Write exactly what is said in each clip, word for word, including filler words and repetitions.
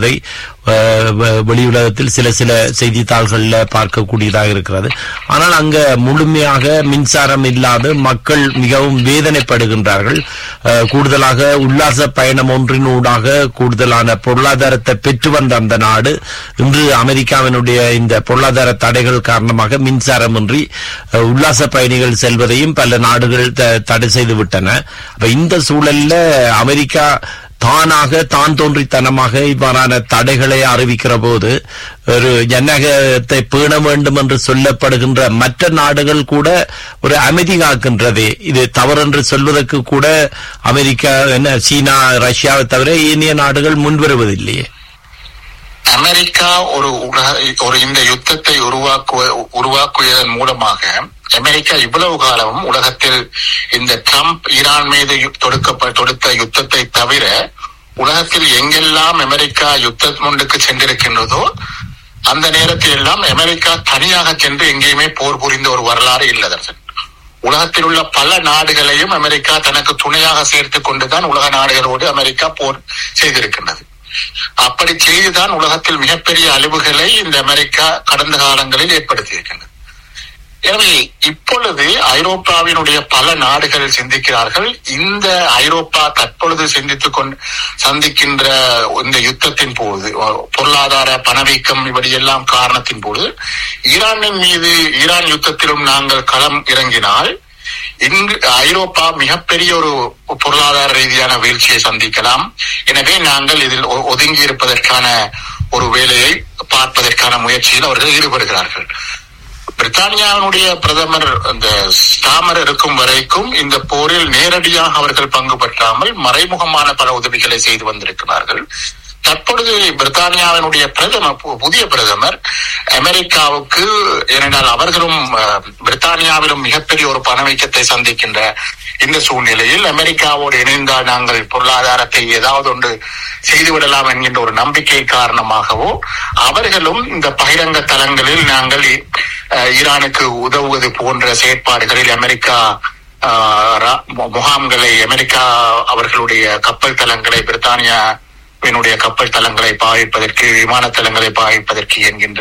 என்பதை வெளியுலகத்தில் சில சில செய்தித்தாள்கள்ல பார்க்கக்கூடியதாக இருக்கிறது. ஆனால் அங்க முழுமையாக மின்சாரம் இல்லாது மக்கள் மிகவும் வேதனைப்படுகின்றார்கள். கூடுதலாக உல்லாச பயணம் ஒன்றினூடாக கூடுதலான பொருளாதாரத்தை பெற்று வந்த அந்த நாடு இன்று அமெரிக்காவினுடைய இந்த பொருளாதார தடைகள் காரணமாக மின்சாரமின்றி உல்லாச பயணிகள் செல்வதையும் பல நாடுகள் தடை செய்து விட்டன. அப்ப இந்த சூழல்ல அமெரிக்கா தானாக தான் தோன்றித்தனமாக இவ்வாறான தடைகளை அறிவிக்கிற போது ஒரு ஜனநாயகத்தை பேண வேண்டும் என்று சொல்லப்படுகின்ற மற்ற நாடுகள் கூட ஒரு அமைதி காக்கின்றதே. இது தவறென்று சொல்வதற்கு கூட அமெரிக்கா என்ன சீனா ரஷ்யாவை தவிர ஏனைய நாடுகள் முன்வருவதில்லையே. அமெரிக்கா ஒரு ஒரு இந்த யுத்தத்தை உருவாக்குவ உருவாக்குவதன் மூலமாக அமெரிக்கா இவ்வளவு காலமும் உலகத்தில் இந்த ட்ரம்ப் ஈரான் மீது தொடுக்க தொடுத்த யுத்தத்தை தவிர உலகத்தில் எங்கெல்லாம் அமெரிக்கா யுத்தம் முன்னுக்கு சென்றிருக்கின்றதோ அந்த நேரத்தில் எல்லாம் அமெரிக்கா தனியாக சென்று எங்கேயுமே போர் புரிந்த ஒரு வரலாறு இல்லதர்சன். உலகத்தில் உள்ள பல நாடுகளையும் அமெரிக்கா தனக்கு துணையாக சேர்த்துக் கொண்டுதான் உலக நாடுகளோடு அமெரிக்கா போர் செய்திருக்கின்றது. அப்படி செய்துதான் உலகத்தில் மிகப்பெரிய அழிவுகளை இந்த அமெரிக்கா கடந்த காலங்களில் ஏற்படுத்தியிருக்கின்றது. எனவே இப்பொழுது ஐரோப்பாவினுடைய பல நாடுகள் சிந்திக்கிறார்கள். இந்த ஐரோப்பா தற்பொழுது சிந்தித்துக் கொண்டு சந்திக்கின்ற இந்த யுத்தத்தின் போது பொருளாதார பணவீக்கம் இப்படியெல்லாம் காரணத்தின் போது ஈரானின் மீது ஈரான் யுத்தத்திலும் நாங்கள் களம் இறங்கினால் இங்கு ஐரோப்பா மிகப்பெரிய ஒரு பொருளாதார ரீதியான வீழ்ச்சியை சந்திக்கலாம். எனவே நாங்கள் இதில் ஒதுங்கி இருப்பதற்கான ஒரு வேலையை பார்ப்பதற்கான முயற்சியில் அவர்கள் ஈடுபடுகிறார்கள். பிரித்தானியாவினுடைய பிரதமர் இந்த ஸ்டாமர் இருக்கும் வரைக்கும் இந்த போரில் நேரடியாக அவர்கள் பங்கு பெற்றாமல் மறைமுகமான பல உதவிகளை செய்து வந்திருக்கிறார்கள். தற்பொழுது பிரித்தானியாவினுடைய பிரதமர் புதிய பிரதமர் அமெரிக்காவுக்கு ஏனென்றால் அவர்களும் பிரித்தானியாவிலும் மிகப்பெரிய ஒரு பணவீக்கத்தை சந்திக்கின்ற இந்த சூழ்நிலையில் அமெரிக்காவோடு இணைந்தால் நாங்கள் பொருளாதாரத்தை ஏதாவது ஒன்று செய்துவிடலாம் என்கின்ற ஒரு நம்பிக்கை காரணமாகவோ அவர்களும் இந்த பகிரங்க தளங்களில் நாங்கள் ஈரானுக்கு உதவுவது போன்ற செயற்பாடுகளில் அமெரிக்கா முகாம்களை அமெரிக்கா அவர்களுடைய கப்பல் தளங்களை பிரித்தானியா என்னுடைய கப்பல் தளங்களை பாவிப்பதற்கு விமான தளங்களை பாவிப்பதற்கு என்கின்ற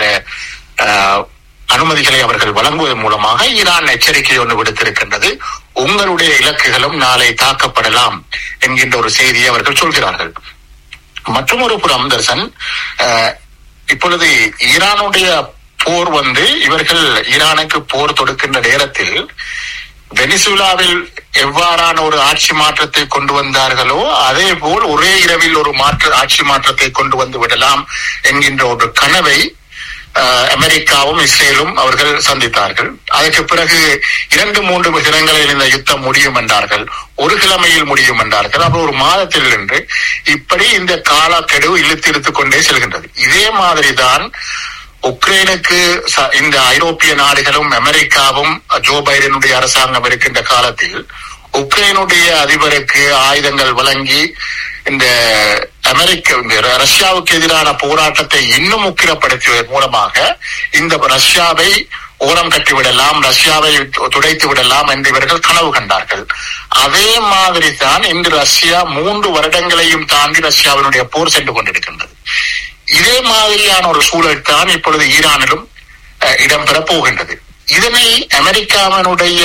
அனுமதிகளை அவர்கள் வழங்குவதன் மூலமாக ஈரான் எச்சரிக்கை ஒன்று விடுத்திருக்கின்றது. உங்களுடைய இலக்குகளும் நாளை தாக்கப்படலாம் என்கின்ற ஒரு செய்தியை அவர்கள் சொல்கிறார்கள். மற்றும் ஒரு புறம் தர்சன் இப்பொழுது ஈரானுடைய போர் வந்து இவர்கள் ஈரானுக்கு போர் தொடுக்கின்ற நேரத்தில் வெனிசுலாவில் எவ்வாறான ஒரு ஆட்சி மாற்றத்தை கொண்டு வந்தார்களோ அதே போல் ஒரே இரவில் ஒரு மாற்ற ஆட்சி மாற்றத்தை கொண்டு வந்து விடலாம் என்கின்ற ஒரு கனவை அமெரிக்காவும் இஸ்ரேலும் அவர்கள் சந்தித்தார்கள். அதற்கு பிறகு இரண்டு மூன்று தினங்களில் இந்த யுத்தம் முடியும் என்றார்கள், ஒரு கிழமையில் முடியும் என்றார்கள், அப்புறம் ஒரு மாதத்தில் என்று இப்படி இந்த காலக்கெடு இழுத்து இழுத்துக் கொண்டே செல்கின்றது. இதே மாதிரிதான் உக்ரைனுக்கு இந்த ஐரோப்பிய நாடுகளும் அமெரிக்காவும் ஜோ பைடனுடைய அரசாங்கம் இருக்கின்ற காலத்தில் உக்ரைனுடைய அதிபருக்கு ஆயுதங்கள் வழங்கி இந்த அமெரிக்க ரஷ்யாவுக்கு எதிரான போராட்டத்தை இன்னும் உக்கிரப்படுத்துவதன் மூலமாக இந்த ரஷ்யாவை ஓரம் கட்டிவிடலாம், ரஷ்யாவை துடைத்து விடலாம் என்று இவர்கள் கனவு கண்டார்கள். அதே மாதிரி தான் இன்று ரஷ்யா மூன்று வருடங்களையும் தாண்டி ரஷ்யாவினுடைய போர் சென்று கொண்டிருக்கின்றது. இதே மாதிரியான ஒரு சூழல் தான் இப்பொழுது ஈரானிலும் இடம்பெற போகின்றது. இதனை அமெரிக்காவினுடைய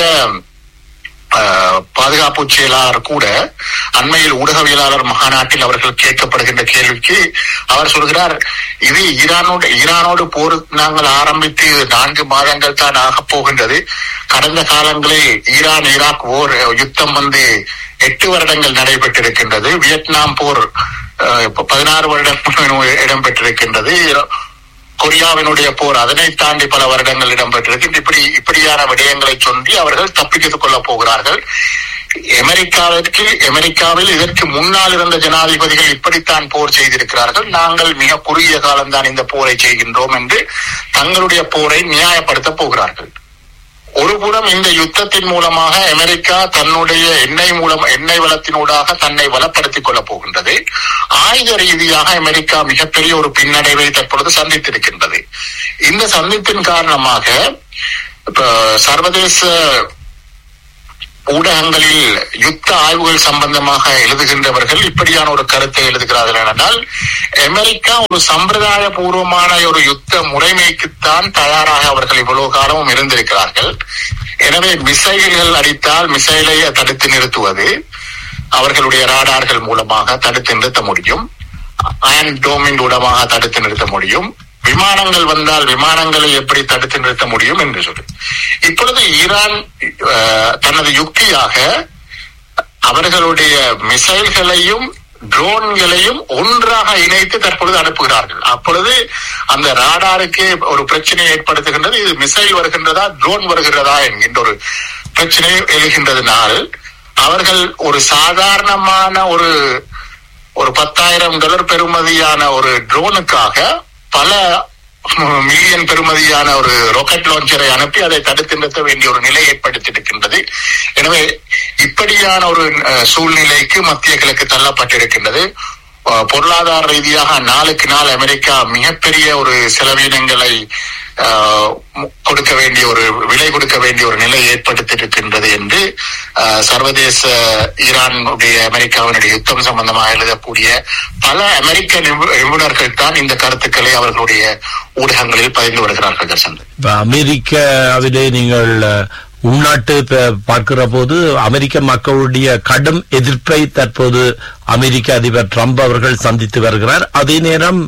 பாதுகாப்பு செயலாளர் கூட அண்மையில் ஊடகவியலாளர் மாநாட்டில் அவர்கள் கேட்கப்படுகின்ற கேள்விக்கு அவர் சொல்கிறார், இது ஈரானோடு ஈரானோடு போர் நாங்கள் ஆரம்பித்து நான்கு மாதங்கள் தான் ஆகப் போகின்றது. கடந்த காலங்களில் ஈரான் ஈராக் போர் யுத்தம் வந்து எட்டு வருடங்கள் நடைபெற்றிருக்கின்றது. வியட்நாம் போர் பதினாறு வருடம் இடம்பெற்றிருக்கின்றது. கொரியாவினுடைய போர் அதனை தாண்டி பல வருடங்கள் இடம்பெற்றிருக்கு. இப்படி இப்படியான விடயங்களை சொல்லி அவர்கள் தப்பித்துக் கொள்ளப் போகிறார்கள். அமெரிக்காவிற்கு அமெரிக்காவில் இதற்கு முன்னால் இருந்த ஜனாதிபதிகள் இப்படித்தான் போர் செய்திருக்கிறார்கள், நாங்கள் மிக குறுகிய காலம்தான் இந்த போரை செய்கின்றோம் என்று தங்களுடைய போரை நியாயப்படுத்தப் போகிறார்கள். ஒருபுறம் இந்த யுத்தத்தின் மூலமாக அமெரிக்கா தன்னுடைய எண்ணெய் மூலம் எண்ணெய் வளத்தினூடாக தன்னை வளப்படுத்திக் கொள்ளப் போகின்றது. ஆயுத ரீதியாக அமெரிக்கா மிகப்பெரிய ஒரு பின்னடைவை தற்பொழுது சந்தித்திருக்கின்றது. இந்த சந்திப்பின் காரணமாக இப்ப சர்வதேச ஊடகங்களில் யுத்த ஆய்வுகள் சம்பந்தமாக எழுதுகின்றவர்கள் இப்படியான ஒரு கருத்தை எழுதுகிறார்கள் என்றால், அமெரிக்கா ஒரு சம்பிரதாய பூர்வமான ஒரு யுத்த முறைமைக்குத்தான் தயாராக அவர்கள் இவ்வளவு காலமும் இருந்திருக்கிறார்கள். எனவே மிசைல்கள் அடித்தால் மிசைலை தடுத்து நிறுத்துவது அவர்களுடைய ராடார்கள் மூலமாக தடுத்து நிறுத்த முடியும், அயன் டோமின் மூலமாக தடுத்து நிறுத்த முடியும், விமானங்கள் வந்தால் விமானங்களை எப்படி தடுத்து நிறுத்த முடியும் என்று சொல்லி இப்பொழுது ஈரான் தனது யுக்தியாக அவர்களுடைய மிசைல்களையும் ட்ரோன்களையும் ஒன்றாக இணைத்து தற்பொழுது அனுப்புகிறார்கள். அப்பொழுது அந்த ராடாருக்கு ஒரு பிரச்சனை ஏற்படுத்துகின்றது. இது மிசைல் வருகின்றதா ட்ரோன் வருகிறதா என்கின்ற ஒரு பிரச்சனை எழுகின்றதுனால் அவர்கள் ஒரு சாதாரணமான ஒரு ஒரு பத்தாயிரம் டாலர் பெறுமதியான ஒரு ட்ரோனுக்காக பல மில்லியன் பெறுமதியான ஒரு ராக்கெட் லான்ச்சரை அனுப்பி அதை தடுத்து நிறுத்த வேண்டிய ஒரு நிலை ஏற்படுத்தியிருக்கின்றது. எனவே இப்படியான ஒரு சூழ்நிலைக்கு மத்திய கிழக்கு தள்ளப்பட்டிருக்கின்றது. பொருளாதார ரீதியாக நாளுக்கு நாள் அமெரிக்கா மிகப்பெரிய ஒரு செலவினங்களை கொடுக்க வேண்டிய ஒரு விலை கொடுக்க வேண்டிய ஒரு நிலை ஏற்படுத்தியிருக்கின்றது என்று சர்வதேச ஈரானுடைய அமெரிக்காவினுடைய யுத்தம் சம்பந்தமாக எழுதக்கூடிய பல அமெரிக்க நிபுணர்கள் தான் இந்த கருத்துக்களை அவர்களுடைய ஊடகங்களில் பதிந்து வருகிறார்கள். தர்சன், அமெரிக்காவிலே நீங்கள் உள்நாட்டு பார்க்கிற போது அமெரிக்க மக்களுடைய கடும் எதிர்ப்பை தற்போது அமெரிக்க அதிபர் ட்ரம்ப் அவர்கள் சந்தித்து வருகிறார். அதே நேரம்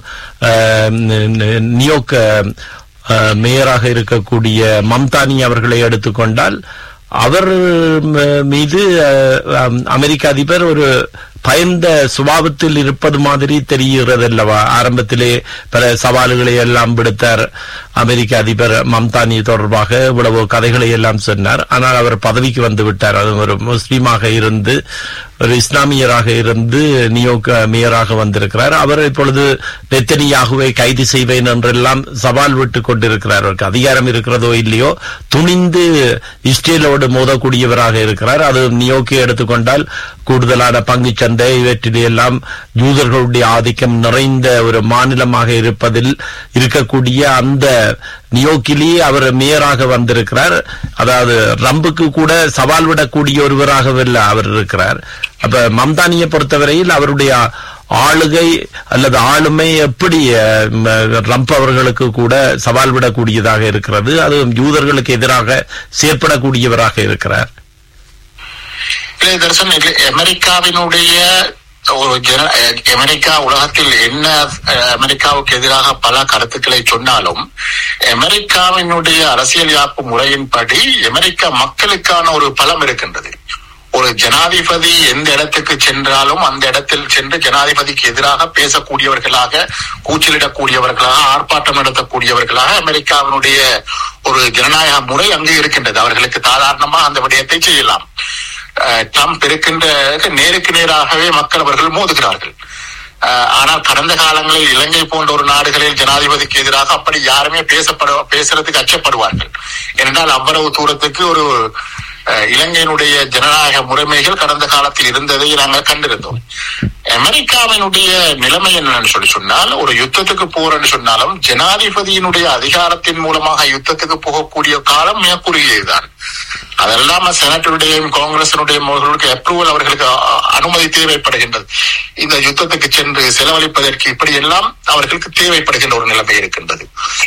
நியூயார்க் மேயராக இருக்கக்கூடிய மம்தானி அவர்களை எடுத்துக்கொண்டால் அவர் மீது அமெரிக்க அதிபர் ஒரு பயந்த சுபாவத்தில் இருப்பது மாதிரி தெரிகிறது அல்லவா? ஆரம்பத்திலே பல சவால்களை எல்லாம் விடுத்தார் அமெரிக்க அதிபர் மம்தானி தொடர்பாக, இவ்வளவு கதைகளை எல்லாம் சொன்னார். ஆனால் அவர் பதவிக்கு வந்து விட்டார். அது ஒரு முஸ்லீமாக இருந்து ஒரு இஸ்லாமியராக இருந்து நியூயார்க் மேயராக வந்திருக்கிறார். அவர் இப்பொழுது நெத்தனியாகுவை கைது செய்வேன் என்றெல்லாம் சவால் விட்டுக் கொண்டிருக்கிறார். அவருக்கு அதிகாரம் இருக்கிறதோ இல்லையோ துணிந்து இஸ்ரேலோடு மோதக்கூடியவராக இருக்கிறார். அது நியூயார்க்கை எடுத்துக்கொண்டால் கூடுதலான பங்கு சந்தை இவற்றிலே எல்லாம் யூதர்களுடைய ஆதிக்கம் நிறைந்த ஒரு மாநிலமாக இருப்பதில் இருக்கக்கூடிய அந்த நியூயார்க்கிலேயே அவர் மேயராக வந்திருக்கிறார். அதாவது ட்ரம்புக்கு கூட சவால் விடக்கூடிய ஒருவராக அவர் இருக்கிறார். அப்ப மம்தானியை பொறுத்தவரையில் அவருடைய ஆளுகை அல்லது ஆளுமை எப்படி ட்ரம்ப் அவர்களுக்கு கூட சவால் விடக்கூடியதாக இருக்கிறது. அது யூதர்களுக்கு எதிராக செயற்படக்கூடியவராக இருக்கிறார். தர்சன், அமெரிக்காவினுடைய ஒரு ஜன அமெரிக்கா உலகத்தில் என்ன அமெரிக்காவுக்கு எதிராக பல கருத்துக்களை சொன்னாலும் அமெரிக்காவினுடைய அரசியல் யாப்பு முறையின்படி அமெரிக்க மக்களுக்கான ஒரு பலம் இருக்கின்றது. ஒரு ஜனாதிபதி எந்த இடத்துக்கு சென்றாலும் அந்த இடத்தில் சென்று ஜனாதிபதிக்கு எதிராக பேசக்கூடியவர்களாக, கூச்சலிடக்கூடியவர்களாக, ஆர்ப்பாட்டம் நடத்தக்கூடியவர்களாக அமெரிக்காவினுடைய ஒரு ஜனநாயக முறை அங்கு இருக்கின்றது. அவர்களுக்கு சாதாரணமா அந்த விடயத்தை செய்யலாம். ட்ரம்ப் இருக்கின்ற நேருக்கு நேராகவே மக்கள் அவர்கள் மோதுகிறார்கள். ஆனால் கடந்த காலங்களில் இலங்கை போன்ற ஒரு நாடுகளில் ஜனாதிபதிக்கு எதிராக அப்படி யாருமே பேசப்பட பேசுறதுக்கு அச்சப்படுவார்கள். ஏனென்றால் அவ்வளவு தூரத்துக்கு ஒரு இலங்கையினுடைய ஜனநாயக முறைமைகள் கடந்த காலத்தில் இருந்ததை நாங்கள் கண்டிருந்தோம். அமெரிக்காவினுடைய நிலைமை என்னன்னு சொல்லி சொன்னால், ஒரு யுத்தத்துக்கு போறேன்னு சொன்னாலும் ஜனாதிபதியினுடைய அதிகாரத்தின் மூலமாக யுத்தத்துக்கு போகக்கூடிய காலம் மிக குறுகியதுதான். அதெல்லாம் செனட்டுடையும் காங்கிரசினுடைய அப்ரூவல் அவர்களுக்கு அனுமதி தேவைப்படுகின்றது. இந்த யுத்தத்துக்கு சென்று செலவழிப்பதற்கு இப்படி எல்லாம் அவர்களுக்கு தேவைப்படுகின்ற ஒரு நிலைமை இருக்கின்றது.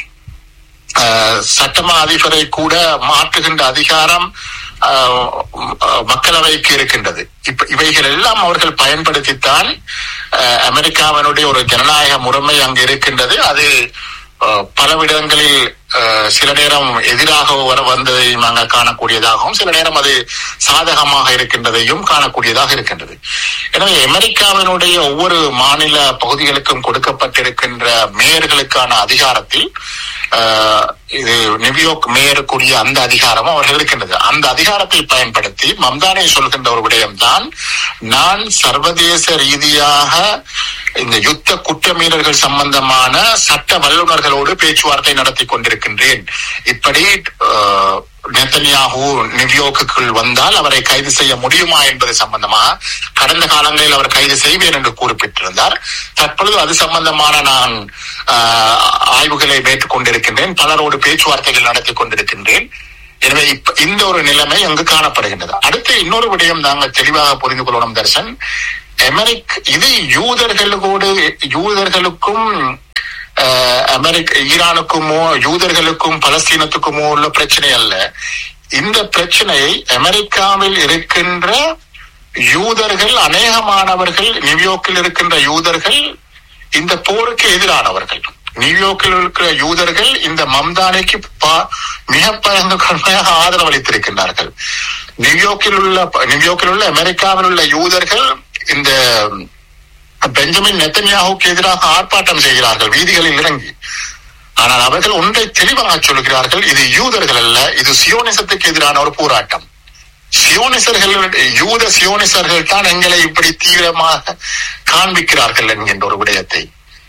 சட்டமா அதிபரை கூட மாற்றுகின்ற அதிகாரம் மக்களவைக்கு இருக்கின்றது. இப்ப இவைகள் எல்லாம் அவர்கள் பயன்படுத்தித்தான் அமெரிக்காவினுடைய ஒரு ஜனநாயக முறைமை அங்கு இருக்கின்றது. அது பலவிடங்களில் சில நேரம் எதிராக வர வந்ததை நாங்கள் காணக்கூடியதாகவும், சில நேரம் அது சாதகமாக இருக்கின்றதையும் காணக்கூடியதாக இருக்கின்றது. எனவே அமெரிக்காவினுடைய ஒவ்வொரு மாநில பகுதிகளுக்கும் கொடுக்கப்பட்டிருக்கின்ற மேயர்களுக்கான அதிகாரத்தில் இது நியூயார்க் மேயருக்குரிய அந்த அதிகாரமும் அவர்கள் இருக்கின்றது. அந்த அதிகாரத்தை பயன்படுத்தி மம்தானி சொல்கின்ற ஒரு விடயம்தான், நான் சர்வதேச ரீதியாக இந்த யுத்த குற்றமீறல்கள் சம்பந்தமான சட்ட வல்லுநர்களோடு பேச்சுவார்த்தை நடத்தி கொண்டிருக்கின்றேன். இப்படி நெத்தன்யாஹூ நியூயார்க்குள் வந்தால் அவரை கைது செய்ய முடியுமா என்பது சம்பந்தமாக கடந்த காலங்களில் அவர் கைது செய்வேன் என்று குறிப்பிட்டிருந்தார். தற்பொழுது அது சம்பந்தமான நான் ஆய்வுகளை மேற்கொண்டிருக்கின்றேன், பலரோடு பேச்சுவார்த்தைகள் நடத்தி கொண்டிருக்கின்றேன். எனவே இப்ப இந்த ஒரு நிலைமை அங்கு காணப்படுகின்றது. அடுத்து இன்னொரு விடயம் நாங்கள் தெளிவாக புரிந்து கொள்ளணும் தர்ஷன். அமெரிக்க இது யூதர்களோடு யூதர்களுக்கும் அமெரிக்க ஈரானுக்குமோ யூதர்களுக்கும் பலஸ்தீனத்துக்குமோ உள்ள பிரச்சனை அல்ல. இந்த பிரச்சனையை அமெரிக்காவில் இருக்கின்ற யூதர்கள், அநேகமானவர்கள் நியூயார்க்கில் இருக்கின்ற யூதர்கள் இந்த போருக்கு எதிரானவர்கள். நியூயார்க்கில் இருக்கிற யூதர்கள் இந்த மம்தானிக்கு மிக பயங்கரமாக ஆதரவு அளித்திருக்கின்றார்கள். நியூயார்க்கில் உள்ள நியூயார்க்கில் உள்ள அமெரிக்காவில் உள்ள யூதர்கள் இந்த பெஞ்சமின் நெத்தன்யாஹுக்கு எதிராக ஆர்ப்பாட்டம் செய்கிறார்கள் வீதிகளில் இறங்கி. ஆனால் அவர்கள் ஒன்றை தெளிவாக சொல்கிறார்கள், இது யூதர்கள் அல்ல, இது சியோனிசத்துக்கு எதிரான ஒரு போராட்டம். சியோனிசர்கள், யூத சியோனிசர்கள் தான் எங்களை இப்படி தீவிரமாக காண்பிக்கிறார்கள் என்கின்ற ஒரு விடயத்தை,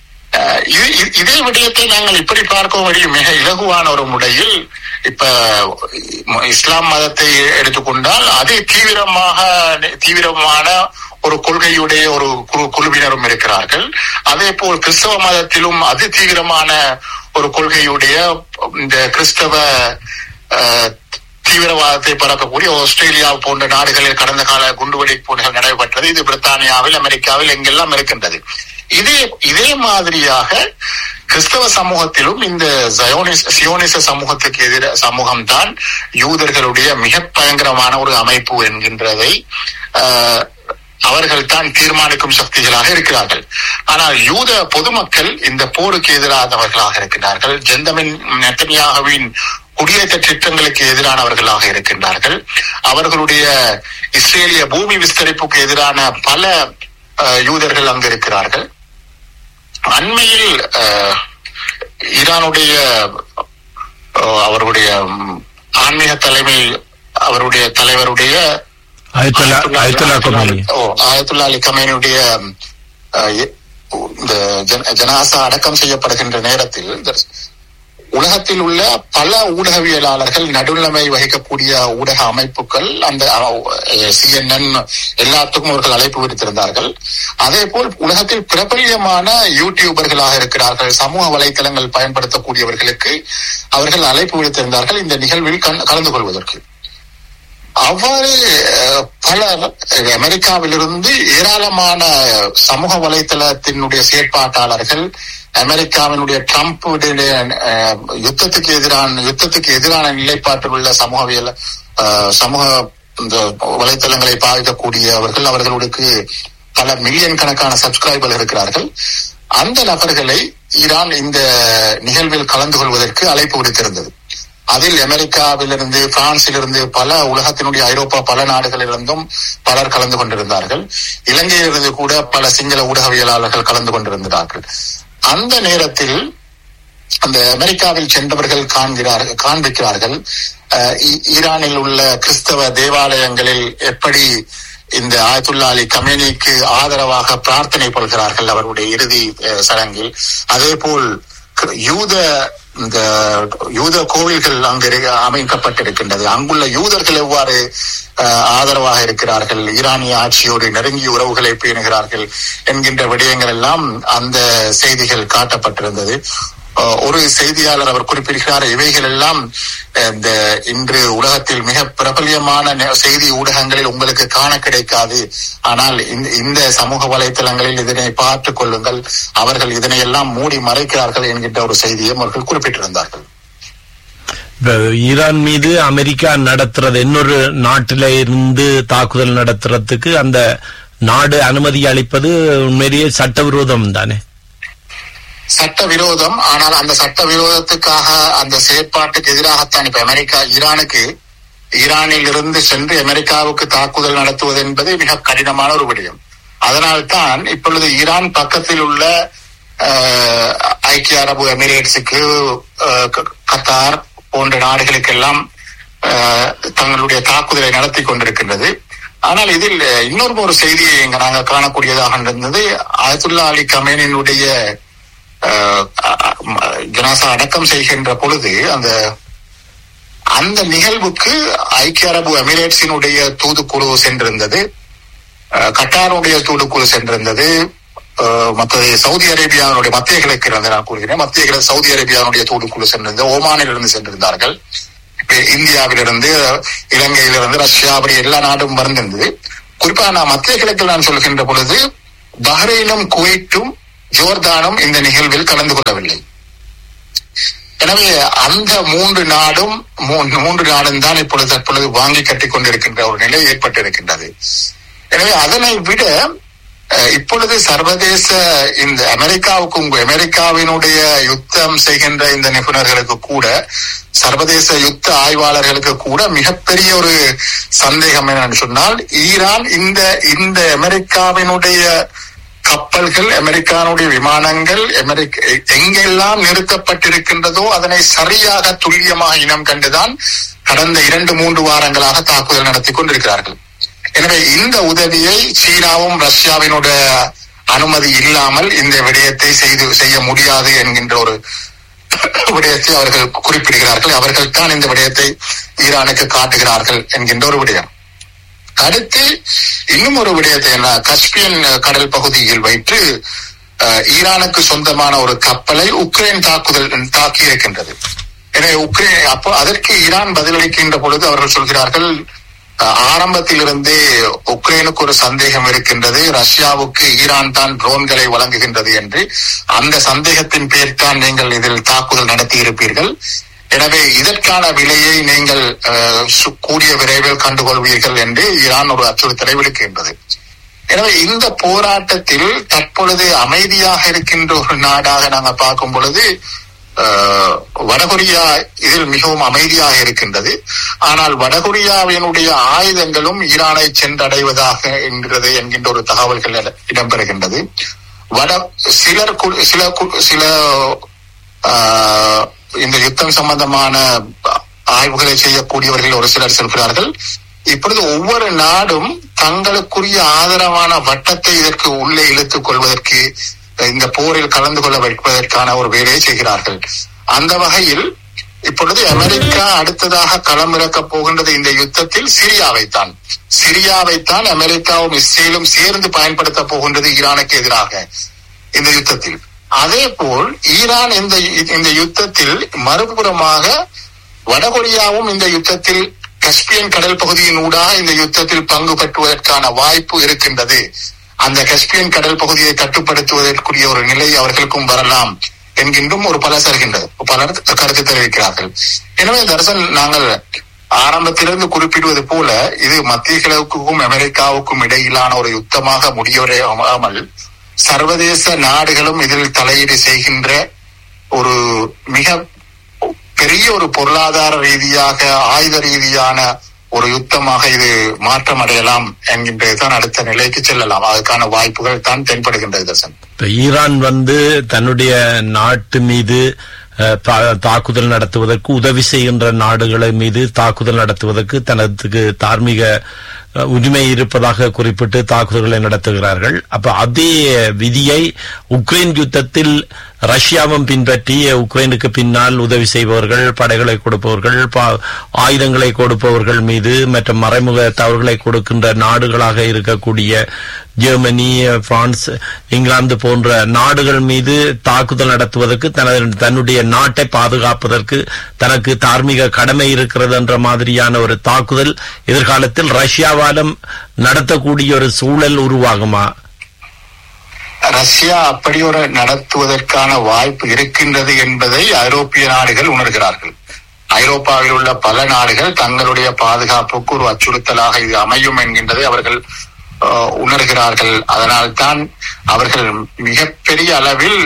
இதே விடயத்தை நாங்கள் இப்படி பார்க்க முடியும் மிக இலகுவான ஒரு முறையில். இப்ப இஸ்லாம் மதத்தை எடுத்துக்கொண்டால் அது தீவிரமாக தீவிரமான ஒரு கொள்கையுடைய ஒரு குழுவினரும் இருக்கிறார்கள். அதே போல் கிறிஸ்தவ மதத்திலும் அது தீவிரமான ஒரு கொள்கையுடைய இந்த கிறிஸ்தவ தீவிரவாதத்தை பரப்பக்கூடிய ஆஸ்திரேலியா போன்ற நாடுகளில் கடந்த கால குண்டுவெடிப்புகள் நடைபெற்றது. இது பிரித்தானியாவில், அமெரிக்காவில் எங்கெல்லாம் இருக்கின்றது. இதே இதே மாதிரியாக கிறிஸ்தவ சமூகத்திலும் இந்த சியோனிச சமூகத்துக்கு எதிர சமூகம்தான் யூதர்களுடைய மிக பயங்கரமான ஒரு அமைப்பு என்கின்றதை அவர்கள் தான் தீர்மானிக்கும் சக்திகளாக இருக்கிறார்கள். ஆனால் யூத பொதுமக்கள் இந்த போருக்கு எதிரானவர்களாக இருக்கிறார்கள். பெஞ்சமின் நெத்தன்யாஹுவின் குடியேற்ற திட்டங்களுக்கு எதிரானவர்களாக இருக்கின்றார்கள். அவர்களுடைய இஸ்ரேலிய பூமி விஸ்தரிப்புக்கு எதிரான பல யூதர்கள் அங்கு இருக்கிறார்கள். அண்மையில் ஈரானுடைய அவருடைய ஆன்மீக தலைமை அவருடைய தலைவருடைய ஆயத்துல்லா அலி கமேனியுடைய இந்த ஜனாசா அடக்கம் செய்யப்படுகின்ற நேரத்தில் உலகத்தில் உள்ள பல ஊடகவியலாளர்கள், நடுநிலைமை வகிக்கக்கூடிய ஊடக அமைப்புகள், அந்த சிஎன்என் எல்லாத்துக்கும் அவர்கள் அழைப்பு விடுத்திருந்தார்கள். அதே போல் உலகத்தில் பிரபல்யமான யூடியூபர்களாக இருக்கிறார்கள், சமூக வலைத்தளங்கள் பயன்படுத்தக்கூடியவர்களுக்கு அவர்கள் அழைப்பு விடுத்திருந்தார்கள் இந்த நிகழ்வில் கலந்து கொள்வதற்கு. அவ்வாறு பலர் அமெரிக்காவிலிருந்து ஏராளமான சமூக வலைத்தளத்தினுடைய செயற்பாட்டாளர்கள், அமெரிக்காவினுடைய ட்ரம்ப் யுத்தத்துக்கு எதிரான யுத்தத்துக்கு எதிரான நிலைப்பாட்டில் உள்ள சமூகவியல் சமூக இந்த வலைத்தளங்களை பாதிக்கக்கூடியவர்கள், அவர்களுக்கு பல மில்லியன் கணக்கான சப்ஸ்கிரைபர்கள் இருக்கிறார்கள். அந்த நபர்களை ஈரான் இந்த நிகழ்வில் கலந்து கொள்வதற்கு அழைப்பு விடுத்திருந்தது. அதில் அமெரிக்காவிலிருந்து, பிரான்சிலிருந்து, பல உலகத்தினுடைய ஐரோப்பா பல நாடுகளிலிருந்தும் பலர் கலந்து கொண்டிருந்தார்கள். இலங்கையிலிருந்து கூட பல சிங்கள ஊடகவியலாளர்கள் கலந்து கொண்டிருந்தார்கள். அந்த நேரத்தில் அந்த அமெரிக்காவில் சென்றவர்கள் காண்கிறார்கள் காண்பிக்கிறார்கள் ஈரானில் உள்ள கிறிஸ்தவ தேவாலயங்களில் எப்படி இந்த ஆயத்துல்லா அலி கமேனிக்கு ஆதரவாக பிரார்த்தனை கொள்கிறார்கள் அவருடைய இறுதி சடங்கில். அதே போல் யூத இந்த யூத கோவில்கள் அங்கு அமைக்கப்பட்டிருக்கின்றது. அங்குள்ள யூதர்கள் எவ்வாறு ஆதரவாக இருக்கிறார்கள், ஈரானிய ஆட்சியோடு நெருங்கிய உறவுகளை பேணுகிறார்கள் என்கின்ற விடயங்கள் எல்லாம் அந்த செய்திகள் காட்டப்பட்டிருந்தது. ஒரு செய்தியாளர் அவர் குறிப்பிடுகிறார், இவைகள் எல்லாம் இந்த இன்று உலகத்தில் மிக பிரபல்யமான செய்தி ஊடகங்களில் உங்களுக்கு காண கிடைக்காது. ஆனால் இந்த சமூக வலைத்தளங்களில் இதனை பார்த்துக் கொள்ளுங்கள், அவர்கள் இதனை எல்லாம் மூடி மறைக்கிறார்கள் என்கின்ற ஒரு செய்தியும் அவர்கள் குறிப்பிட்டிருந்தார்கள். ஈரான் மீது அமெரிக்கா நடத்துறது இன்னொரு நாட்டில இருந்து தாக்குதல் நடத்துறதுக்கு அந்த நாடு அனுமதி அளிப்பது உண்மையிலேயே சட்டவிரோதம் தானே? சட்டவிரோதம். ஆனால் அந்த சட்டவிரோதத்துக்காக அந்த செயற்பாட்டுக்கு எதிராகத்தான் இப்ப அமெரிக்கா ஈரானுக்கு ஈரானில் இருந்து சென்று அமெரிக்காவுக்கு தாக்குதல் நடத்துவது என்பது மிக கடினமான ஒரு விடயம். அதனால்தான் இப்பொழுது ஈரான் பக்கத்தில் உள்ள ஐக்கிய அரபு எமிரேட்ஸுக்கு, கத்தார் போன்ற நாடுகளுக்கெல்லாம் தங்களுடைய தாக்குதலை நடத்தி கொண்டிருக்கின்றது. ஆனால் இதில் இன்னொரு ஒரு செய்தியை இங்க நாங்கள் காணக்கூடியதாக இருந்தது. ஆயத்துல்லா அலி கமேனியினுடைய ஜனாசா அடக்கம் செய்கின்ற பொழுது அந்த அந்த நிகழ்வுக்கு ஐக்கிய அரபு எமிரேட்ஸினுடைய தூதுக்குழு சென்றிருந்தது, கட்டாருடைய தூதுக்குழு சென்றிருந்தது, மற்றது சவுதி அரேபியாவுடைய மத்திய கிழக்கு நான் கூறுகிறேன் மத்திய கிழக்கு சவுதி அரேபியாவுடைய தூதுக்குழு சென்றிருந்தது, ஓமானில் இருந்து சென்றிருந்தார்கள். இந்தியாவிலிருந்து, இலங்கையிலிருந்து, ரஷ்யா, அப்படி எல்லா நாடும் வந்திருந்தது. குறிப்பா நான் மத்திய கிழக்கில் நான் சொல்கின்ற பொழுது பஹ்ரைனும் குவைத்தும் ஜோர்தானும் இந்த நிகழ்வில் கலந்து கொள்ளவில்லை. எனவே அந்த மூன்று நாடும் மூன்று நாடும் தான் இப்பொழுது தற்பொழுது வாங்கி கட்டிக் கொண்டிருக்கின்ற ஒரு நிலை ஏற்பட்டிருக்கின்றது. எனவே அதனை விட இப்பொழுது சர்வதேச இந்த அமெரிக்காவுக்கும் அமெரிக்காவினுடைய யுத்தம் செய்கின்ற இந்த நிபுணர்களுக்கு கூட, சர்வதேச யுத்த ஆய்வாளர்களுக்கு கூட மிகப்பெரிய ஒரு சந்தேகம் என்னன்னு சொன்னால், ஈரான் இந்த இந்த அமெரிக்காவினுடைய கப்பல்கள், அமெரிக்கானுடைய விமானங்கள் அமெரிக்க எங்கெல்லாம் நிறுத்தப்பட்டிருக்கின்றதோ அதனை சரியாக துல்லியமாக இனம் கண்டுதான் கடந்த இரண்டு மூன்று வாரங்களாக தாக்குதல் நடத்தி கொண்டிருக்கிறார்கள். எனவே இந்த உதவியை சீனாவும் ரஷ்யாவினுடைய அனுமதி இல்லாமல் இந்த விடயத்தை செய்து செய்ய முடியாது என்கின்ற ஒரு விடயத்தை அவர்கள் குறிப்பிடுகிறார்கள். அவர்கள் தான் இந்த விடயத்தை ஈரானுக்கு காட்டுகிறார்கள் என்கின்ற ஒரு விடயம். அடுத்து இன்னும் ஒரு விடயத்தை என்ன, கஸ்பியன் கடல் பகுதியில் வைத்து ஈரானுக்கு சொந்தமான ஒரு கப்பலை உக்ரைன் தாக்குதல் தாக்கி இருக்கின்றது. எனவே உக்ரைன் அப்போ அதற்கு ஈரான் பதிலளிக்கின்ற பொழுது அவர்கள் சொல்கிறார்கள், ஆரம்பத்திலிருந்தே உக்ரைனுக்கு ஒரு சந்தேகம் இருக்கின்றது, ரஷ்யாவுக்கு ஈரான் தான் ட்ரோன்களை வழங்குகின்றது என்று. அந்த சந்தேகத்தின் பேர் தான் நீங்கள் இதில் தாக்குதல் நடத்தி இருப்பீர்கள். எனவே இதற்கான விலையை நீங்கள் கூடிய விரைவில் கண்டுகொள்வீர்கள் என்று ஈரான் ஒரு அச்சுறுத்தலை விடுக்கின்றது. எனவே இந்த போராட்டத்தில் தற்பொழுது அமைதியாக இருக்கின்ற ஒரு நாடாக நாங்கள் பார்க்கும் பொழுது வடகொரியா இதில் மிகவும் அமைதியாக இருக்கின்றது. ஆனால் வடகொரியாவினுடைய ஆயுதங்களும் ஈரானை சென்றடைவதாக என்கிறது என்கின்ற ஒரு தகவல்கள் இடம்பெறுகின்றது. வட சிலர் சில சில இந்த யுத்தம் சம்பந்தமான ஆய்வுகளை செய்யக்கூடியவர்கள் ஒரு சிலர் சொல்கிறார்கள், இப்பொழுது ஒவ்வொரு நாடும் தங்களுக்குரிய ஆதரவான வட்டத்தை இதற்கு உள்ளே இழுத்துக் கொள்வதற்கு, இந்த போரில் கலந்து கொள்ள வைப்பதற்கான ஒரு வேலையை செய்கிறார்கள். அந்த வகையில் இப்பொழுது அமெரிக்கா அடுத்ததாக களமிறக்கப் போகின்றது இந்த யுத்தத்தில் சிரியாவைத்தான். சிரியாவைத்தான் அமெரிக்காவும் இஸ்ரேலும் சேர்ந்து பயன்படுத்த போகின்றது ஈரானுக்கு எதிராக இந்த யுத்தத்தில். அதே போல் ஈரான் இந்த இந்த யுத்தத்தில் மறுபுறமாக வடகொரியாவும் இந்த யுத்தத்தில் கஸ்பியன் கடல் பகுதியின் ஊடாக இந்த யுத்தத்தில் பங்கு பெற்றுவதற்கான வாய்ப்பு இருக்கின்றது. அந்த கஸ்பியன் கடல் பகுதியை கட்டுப்படுத்துவதற்குரிய ஒரு நிலை அவர்களுக்கும் வரலாம் என்கின்றும் ஒரு பலர் சொல்கின்றது, பலர் கருத்து தெரிவிக்கிறார்கள். எனவே தர்சன் நாங்கள் ஆரம்பத்திலிருந்து குறிப்பிடுவது போல இது மத்திய கிழக்குக்கும் அமெரிக்காவுக்கும் இடையிலான ஒரு யுத்தமாக முடிவடையாமல் சர்வதேச நாடுகளும் இதில் தலையீடு செய்கின்ற ஒரு மிக பெரிய ஒரு பொருளாதார ரீதியாக ஆயுத ரீதியான ஒரு யுத்தமாக இது மாற்றம் அடையலாம் என்கின்றதுதான் அடுத்த நிலைக்கு செல்லலாம். அதுக்கான வாய்ப்புகள் தான் தென்படுகின்றது தர்சன். ஈரான் வந்து தன்னுடைய நாட்டு மீது தாக்குதல் நடத்துவதற்கு உதவி செய்கின்ற நாடுகளை மீது தாக்குதல் நடத்துவதற்கு தனது தார்மீக உரிமை இருப்பதாக குறிப்பிட்டு தாக்குதல்களை நடத்துகிறார்கள். அப்ப அதே விதியை உக்ரைன் யுத்தத்தில் ரஷ்யாவும் பின்பற்றி உக்ரைனுக்கு பின்னால் உதவி செய்பவர்கள், படைகளை கொடுப்பவர்கள், ஆயுதங்களை கொடுப்பவர்கள் மீது மற்றும் மறைமுக தவறுகளை கொடுக்கின்ற நாடுகளாக இருக்கக்கூடிய ஜெர்மனி, பிரான்ஸ், இங்கிலாந்து போன்ற நாடுகள் மீது தாக்குதல் நடத்துவதற்கு தனது தன்னுடைய நாட்டை பாதுகாப்பதற்கு தனக்கு தார்மீக கடமை இருக்கிறது என்ற மாதிரியான ஒரு தாக்குதல் எதிர்காலத்தில் ரஷ்யாவாலும் நடத்தக்கூடிய ஒரு சூழல் உருவாகுமா? ரஷ்யா அப்படி ஒரு நடத்துவதற்கான வாய்ப்பு இருக்கின்றது என்பதை ஐரோப்பிய நாடுகள் உணர்கிறார்கள். ஐரோப்பாவில் உள்ள பல நாடுகள் தங்களுடைய பாதுகாப்புக்கு ஒரு அச்சுறுத்தலாக இது அமையும் என்கின்றதை அவர்கள் உணர்கிறார்கள். அதனால்தான் அவர்கள் மிகப்பெரிய அளவில்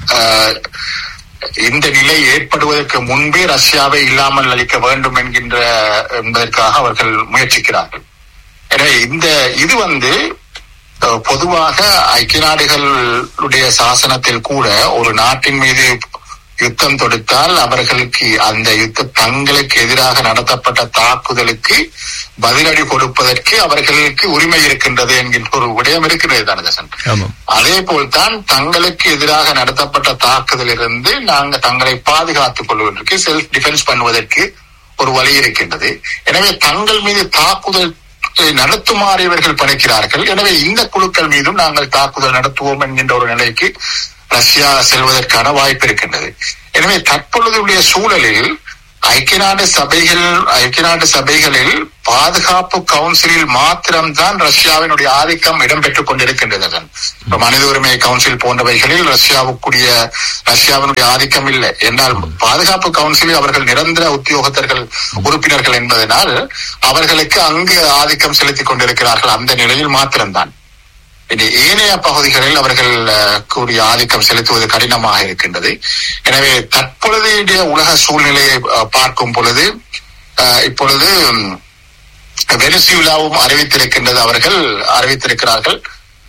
இந்த நிலை ஏற்படுவதற்கு முன்பே ரஷ்யாவை இல்லாமல் அளிக்க வேண்டும் என்கின்ற என்பதற்காக அவர்கள் முயற்சிக்கிறார்கள். எனவே இந்த இது வந்து பொதுவாக ஐக்கிய நாடுகளுடைய சாசனத்தில் கூட ஒரு நாட்டின் மீது யுத்தம் தொடுத்தால் அவர்களுக்கு அந்த யுத்த தங்களுக்கு எதிராக நடத்தப்பட்ட தாக்குதலுக்கு பதிலடி கொடுப்பதற்கு அவர்களுக்கு உரிமை இருக்கின்றது என்கின்ற ஒரு விடயம் இருக்கிறது தானதசன். அதே போல்தான் தங்களுக்கு எதிராக நடத்தப்பட்ட தாக்குதலிலிருந்து நாங்கள் தங்களை பாதுகாத்துக் கொள்வதற்கு, செல்ஃப் டிஃபென்ஸ் பண்ணுவதற்கு ஒரு வழி இருக்கின்றது. எனவே தங்கள் மீது தாக்குதல் நடத்துமாறு இவர்கள் பணிக்கிறார்கள். எனவே இந்த குழுக்கள் மீதும் நாங்கள் தாக்குதல் நடத்துவோம் என்கின்ற ஒரு நிலைக்கு ரஷ்யா செல்வதற்கான வாய்ப்பு இருக்கின்றது. எனவே தற்பொழுதுடைய சூழலில் ஐக்கிய நாடு சபைகள் ஐக்கிய நாடு சபைகளில் பாதுகாப்பு கவுன்சிலில் மாத்திரம்தான் ரஷ்யாவினுடைய ஆதிக்கம் இடம்பெற்றுக் கொண்டிருக்கின்றது. மனித உரிமை கவுன்சில் போன்றவைகளில் ரஷ்யாவுக்குரிய ரஷ்யாவினுடைய ஆதிக்கம் இல்லை என்றால் பாதுகாப்பு கவுன்சிலில் அவர்கள் நிரந்தர உத்தியோகத்தர்கள் உறுப்பினர்கள் என்பதனால் அவர்களுக்கு அங்கு ஆதிக்கம் செலுத்திக் கொண்டிருக்கிறார்கள். அந்த நிலையில் மாத்திரம்தான். ஏனைய பகுதிகளில் அவர்கள் கூடிய ஆதிக்கம் செலுத்துவது கடினமாக இருக்கின்றது. எனவே தற்பொழுதைய உலக சூழ்நிலையை பார்க்கும் பொழுது இப்பொழுது வெனிசுலாவும் அறிவித்திருக்கின்றது, அவர்கள் அறிவித்திருக்கிறார்கள்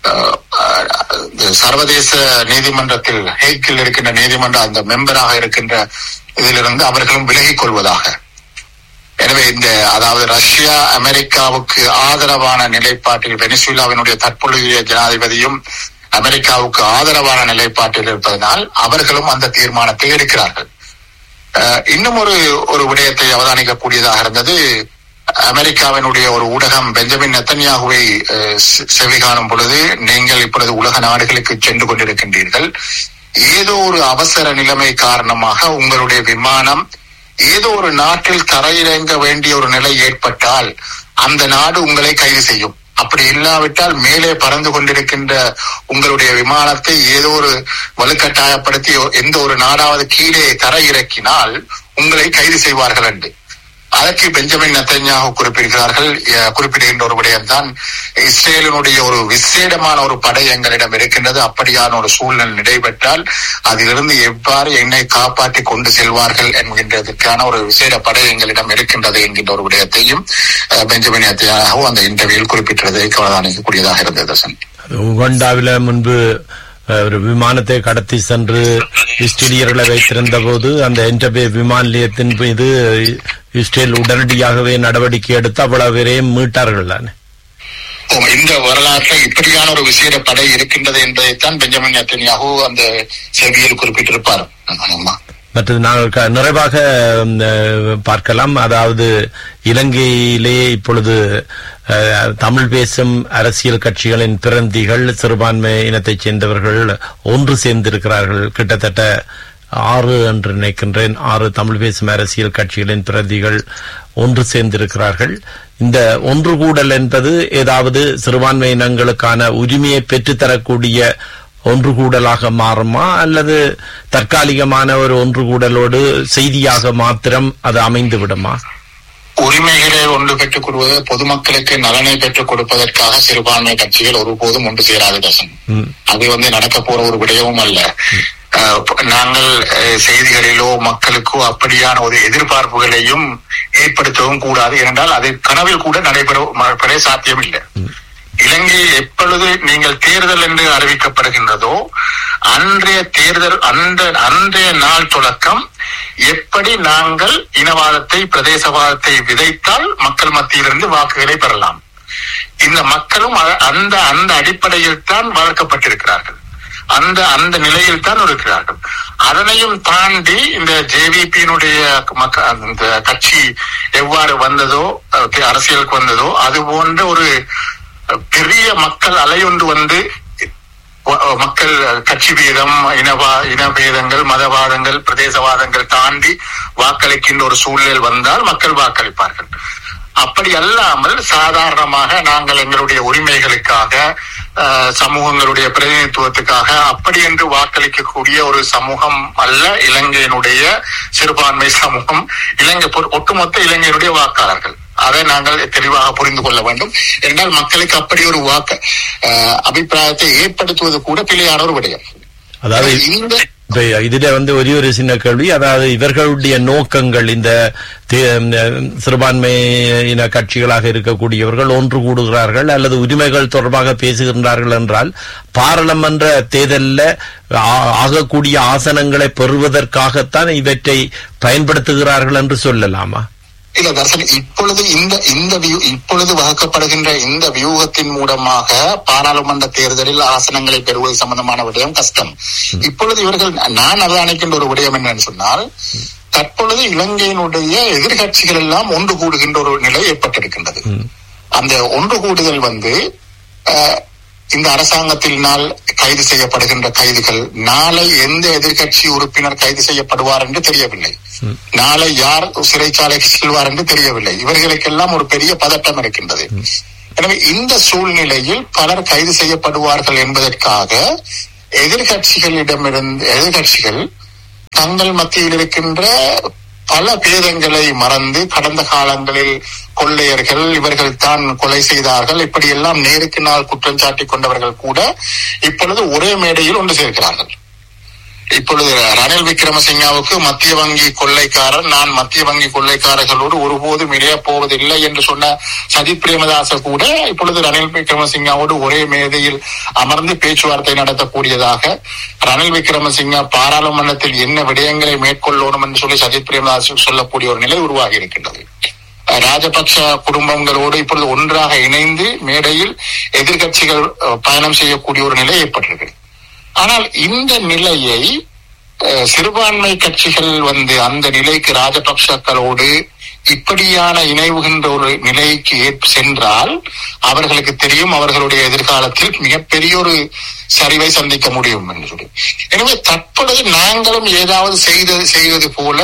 சர்வதேச நீதிமன்றத்தில் ஹேக்கில் இருக்கின்ற நீதிமன்ற அந்த மெம்பராக இருக்கின்ற இதிலிருந்து அவர்களும் விலகிக் கொள்வதாக. எனவே இந்த அதாவது ரஷ்யா அமெரிக்காவுக்கு ஆதரவான நிலைப்பாட்டில் வெனிசுலாவினுடைய தற்பொழுதைய ஜனாதிபதியும் அமெரிக்காவுக்கு ஆதரவான நிலைப்பாட்டில் இருப்பதனால் அவர்களும் அந்த தீர்மானத்தை எடுக்கிறார்கள். இன்னும் ஒரு ஒரு விடயத்தை அவதானிக்கக்கூடியதாக இருந்தது. அமெரிக்காவினுடைய ஒரு ஊடகம் பெஞ்சமின் நெத்தன்யாகுவை செவி காணும் பொழுது, நீங்கள் இப்பொழுது உலக நாடுகளுக்கு சென்று கொண்டிருக்கின்றீர்கள், ஏதோ ஒரு அவசர நிலைமை காரணமாக உங்களுடைய விமானம் ஏதோ ஒரு நாட்டில் தரையிறங்க வேண்டிய ஒரு நிலை ஏற்பட்டால் அந்த நாடு உங்களை கைது செய்யும். அப்படி இல்லாவிட்டால் மேலே பறந்து கொண்டிருக்கின்ற உங்களுடைய விமானத்தை ஏதோ ஒரு வலுக்கட்டாயப்படுத்தி எந்த ஒரு நாடாவது கீழே தரையிறக்கினால் உங்களை கைது செய்வார்கள் என்று அதற்கு பெஞ்சமின் நெத்தன்யாகு குறிப்பிடுகிறார்கள். குறிப்பிடுகின்ற ஒரு விடயம்தான், இஸ்ரேலினுடைய ஒரு விசேடமான ஒரு படை எங்களிடம் இருக்கின்றது, அப்படியான ஒரு சூழ்நிலை நடைபெற்றால் அதிலிருந்து எவ்வாறு என்னை காப்பாற்றி கொண்டு செல்வார்கள் என்கின்றதற்கான ஒரு விசேட படை எங்களிடம் இருக்கின்றது என்கின்ற ஒரு விடயத்தையும் பெஞ்சமின் நெத்தன்யாகு அந்த இன்டர்வியூவில் குறிப்பிட்டதை அவதானிக்கக்கூடியதாக இருந்தது. உகாண்டாவில முன்பு ஒரு விமானத்தை கடத்தி சென்று இஸ்ரேலியர்களை வைத்திருந்த போது அந்த என்டபே விமான நிலையத்தின் மீது இஸ்ரேல் உடனடியாகவே நடவடிக்கை எடுத்து அவ்வளவு பேரையும் மீட்டார்கள் தானே. இந்த வரலாற்றில் இப்படியான ஒரு விசேட படை இருக்கின்றது என்பதைத்தான் பெஞ்சமின் நெத்தன்யாகு அந்த செய்தியில் குறிப்பிட்டிருப்பார். மற்றது நாங்கள் நிறைவாக பார்க்கலாம். அதாவது இலங்கையிலே இப்பொழுது தமிழ் பேசும் அரசியல் கட்சிகளின் பிரதிகள் சிறுபான்மை இனத்தைச் சேர்ந்தவர்கள் ஒன்று சேர்ந்திருக்கிறார்கள். கிட்டத்தட்ட ஆறு என்று நினைக்கின்றேன், ஆறு தமிழ் பேசும் அரசியல் கட்சிகளின் பிரதிகள் ஒன்று சேர்ந்திருக்கிறார்கள். இந்த ஒன்று கூடல் என்பது ஏதாவது சிறுபான்மை இனங்களுக்கான உரிமையை பெற்றுத்தரக்கூடிய ஒன்று கூடலாக மாறுமா, அல்லது தற்காலிகமான ஒரு ஒன்று கூடலோடு செய்தியாக மாத்திரம் அது அமைந்து விடுமா? உரிமைகளை ஒன்று பெற்றுக் கொடுவது பொதுமக்களுக்கு நலனை பெற்றுக் கொடுப்பதற்காக சிறுபான்மை கட்சிகள் ஒருபோதும் ஒன்று சேராது தசன். அது வந்து நடக்க போற ஒரு விடயமும் அல்ல. நாங்கள் செய்திகளிலோ மக்களுக்கோ அப்படியான ஒரு எதிர்பார்ப்புகளையும் ஏற்படுத்தவும் கூடாது. ஏனென்றால் அது கனவில் கூட நடைபெற சாத்தியம் இல்லை. இலங்கையில் எப்பொழுது நீங்கள் தேர்தல் என்று அறிவிக்கப்படுகின்றதோ அன்றைய தேர்தல் அந்த அன்றைய நாள் தொடக்கம் எப்படி நாங்கள் இனவாதத்தை பிரதேசவாதத்தை விதைத்தால் மக்கள் மத்தியிலிருந்து வாக்குகளை பெறலாம். இந்த மக்களும் அந்த அந்த அடிப்படையில் தான் வளர்க்கப்பட்டிருக்கிறார்கள், அந்த அந்த நிலையில் தான் இருக்கிறார்கள். அதனையும் தாண்டி இந்த ஜேவிபியினுடைய இந்த கட்சி எவ்வாறு வந்ததோ அரசியலுக்கு வந்ததோ அது போன்ற ஒரு பெரிய மக்கள் அலையொன்று வந்து மக்கள் கட்சி பேதம், இனவா இனபேதங்கள், மதவாதங்கள், பிரதேசவாதங்கள் தாண்டி வாக்களிக்கின்ற ஒரு சூழல் வந்தால் மக்கள் வாக்களிப்பார்கள். அப்படி அல்லாமல் சாதாரணமாக நாங்கள் எங்களுடைய உரிமைகளுக்காக சமூகங்களுடைய பிரதிநிதித்துவத்துக்காக அப்படி என்று வாக்களிக்கக்கூடிய ஒரு சமூகம் அல்ல இலங்கையினுடைய சிறுபான்மை சமூகம், இலங்கை ஒட்டுமொத்த இலங்கையினுடைய வாக்காளர்கள். அதை நாங்கள் தெளிவாக புரிந்து கொள்ள வேண்டும். என்றால் மக்களுக்கு அப்படி ஒரு வாக்கு அபிப்பிராயத்தை ஏற்படுத்துவது கூட பிழையான ஒரு விடயம். அதாவது இந்த இதுல வந்து ஒரே ஒரு சின்ன கேள்வி, அதாவது இவர்களுடைய நோக்கங்கள் இந்த சிறுபான்மை இன கட்சிகளாக இருக்கக்கூடியவர்கள் ஒன்று கூடுகிறார்கள் அல்லது உரிமைகள் தொடர்பாக பேசுகின்றார்கள் என்றால் பாராளுமன்ற தேர்தலில் ஆகக்கூடிய ஆசனங்களை பெறுவதற்காகத்தான் இவற்றை பயன்படுத்துகிறார்கள் என்று சொல்லலாமா? இல்ல தர்சன், இப்பொழுது இந்த இந்த இப்பொழுது வகுக்கப்படுகின்ற இந்த வியூகத்தின் மூலமாக பாராளுமன்ற தேர்தலில் ஆசனங்களை பெறுவது சம்பந்தமான விடயம் கஷ்டம். இப்பொழுது இவர்கள் நான் அவதானிக்கின்ற ஒரு விடயம் என்னன்னு சொன்னால், தற்பொழுது இலங்கையினுடைய எதிர்கட்சிகள் எல்லாம் ஒன்று கூடுகின்ற ஒரு நிலை ஏற்பட்டிருக்கின்றது. அந்த ஒன்று கூடுதல் வந்து இந்த அரசாங்கத்தினால் கைது செய்யப்படுகின்ற கைதுகள் நாளை எந்த எதிர்கட்சி உறுப்பினர் கைது செய்யப்படுவார் என்று தெரியவில்லை. நாளை யார் சிறைச்சாலைக்கு செல்வார் என்று தெரியவில்லை. இவர்களுக்கெல்லாம் ஒரு பெரிய பதட்டம் இருக்கின்றது. எனவே இந்த சூழ்நிலையில் பலர் கைது செய்யப்படுவார்கள் என்பதற்காக எதிர்கட்சிகளிடமிருந்து எதிர்கட்சிகள் தங்கள் மத்தியில் இருக்கின்ற பல பேதங்களை மறந்து கடந்த காலங்களில் கொள்ளையர்கள் இவர்கள் தான் கொலை செய்தார்கள் இப்படியெல்லாம் நேருக்கு நாள் குற்றம் சாட்டிக் கொண்டவர்கள் கூட இப்பொழுது ஒரே மேடையில் ஒன்று சேர்க்கிறார்கள். இப்பொழுது ரணில் விக்ரமசிங்காவுக்கு மத்திய வங்கி கொள்ளைக்காரர், நான் மத்திய வங்கி கொள்ளைக்காரர்களோடு ஒருபோதும் இணைய போவதில்லை என்று சொன்ன சஜித் பிரேமதாச கூட இப்பொழுது ரணில் விக்ரமசிங்காவோடு ஒரே மேடையில் அமர்ந்து பேச்சுவார்த்தை நடத்தக்கூடியதாக, ரணில் விக்ரமசிங்கா பாராளுமன்றத்தில் என்ன விடயங்களை மேற்கொள்ளணும் என்று சொல்லி சஜித் பிரேமதாச சொல்லக்கூடிய ஒரு நிலை உருவாகி இருக்கின்றது. ராஜபக்ஷ குடும்பங்களோடு இப்பொழுது ஒன்றாக இணைந்து மேடையில் எதிர்கட்சிகள் பயணம் செய்யக்கூடிய ஒரு நிலை ஏற்பட்டிருக்கு. ஆனால் இந்த நிலையை சிறுபான்மை கட்சிகள் வந்து அந்த நிலைக்கு ராஜபக்சக்களோடு இப்படியான இணைவுகின்ற ஒரு நிலைக்கு சென்றால் அவர்களுக்கு தெரியும் அவர்களுடைய எதிர்காலத்தில் மிகப்பெரிய ஒரு சரிவை சந்திக்க முடியும் என்று சொல்லி. எனவே தற்பொழுது நாங்களும் ஏதாவது செய்தது செய்வது போல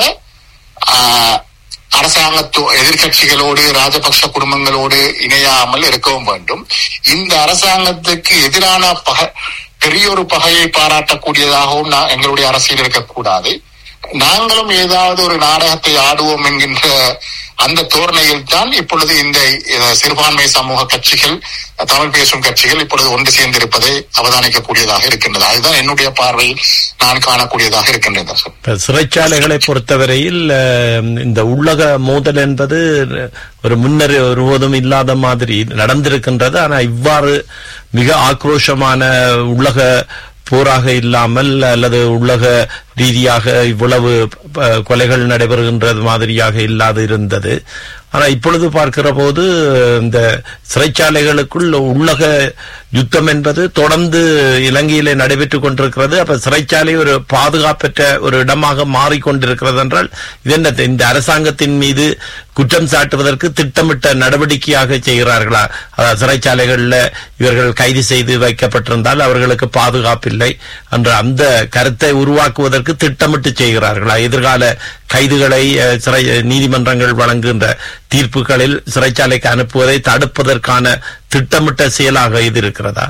ஆஹ் அரசாங்கத்தோ எதிர்கட்சிகளோடு ராஜபக்ஷ குடும்பங்களோடு இணையாமல் இருக்கவும் வேண்டும். இந்த அரசாங்கத்துக்கு எதிரான பக பெரிய ஒரு பகையை பாராட்டக்கூடியதாகவும் எங்களுடைய அரசியல் இருக்கக்கூடாது. நாங்களும் ஏதாவது ஒரு நாடகத்தை ஆடுவோம் என்கின்ற அந்த தோரணையில் தான் இப்பொழுது இந்த சிறுபான்மை சமூக கட்சிகள், தமிழ் பேசும் கட்சிகள் இப்பொழுது ஒன்று சேர்ந்திருப்பதை அவதானிக்கக்கூடியதாக இருக்கின்றது. அதுதான் என்னுடைய பார்வையில் நான் காணக்கூடியதாக இருக்கின்றது. சிறைச்சாலைகளை பொறுத்தவரையில் இந்த உள்ளக மோதல் என்பது ஒரு முன்னர் ஒருவதும் இல்லாத மாதிரி நடந்திருக்கின்றது. ஆனா இவ்வாறு மிக ஆக்ரோஷமான உள்ளக போராக இல்லாமல் அல்லது உள்ளக ரீதியாக இவ்வளவு கொலைகள் நடைபெறுகின்றது மாதிரியாக இல்லாது இருந்தது. ஆனா இப்பொழுது பார்க்கிற போது இந்த சிறைச்சாலைகளுக்குள் உள்ளக யுத்தம் என்பது தொடர்ந்து இலங்கையிலே நடைபெற்றுக் கொண்டிருக்கிறது. அப்ப சிறைச்சாலை ஒரு பாதுகாப்பற்ற ஒரு இடமாக மாறிக்கொண்டிருக்கிறது என்றால் இதென்ன, இந்த அரசாங்கத்தின் மீது குற்றம் சாட்டுவதற்கு திட்டமிட்ட நடவடிக்கையாக செய்கிறார்களா? சிறைச்சாலைகளில் இவர்கள் கைது செய்து வைக்கப்பட்டிருந்தால் அவர்களுக்கு பாதுகாப்பில்லை என்ற அந்த கருத்தை உருவாக்குவதற்கு திட்டமிட்டு செய்கிறார்களா? எதிர்கால கைதுகளை சிறை நீதிமன்றங்கள் வழங்குகின்ற தீர்ப்புகளில் சிறைச்சாலைக்கு அனுப்புவதை தடுப்பதற்கான திட்டமிட்ட செயலாக இது இருக்கிறதா?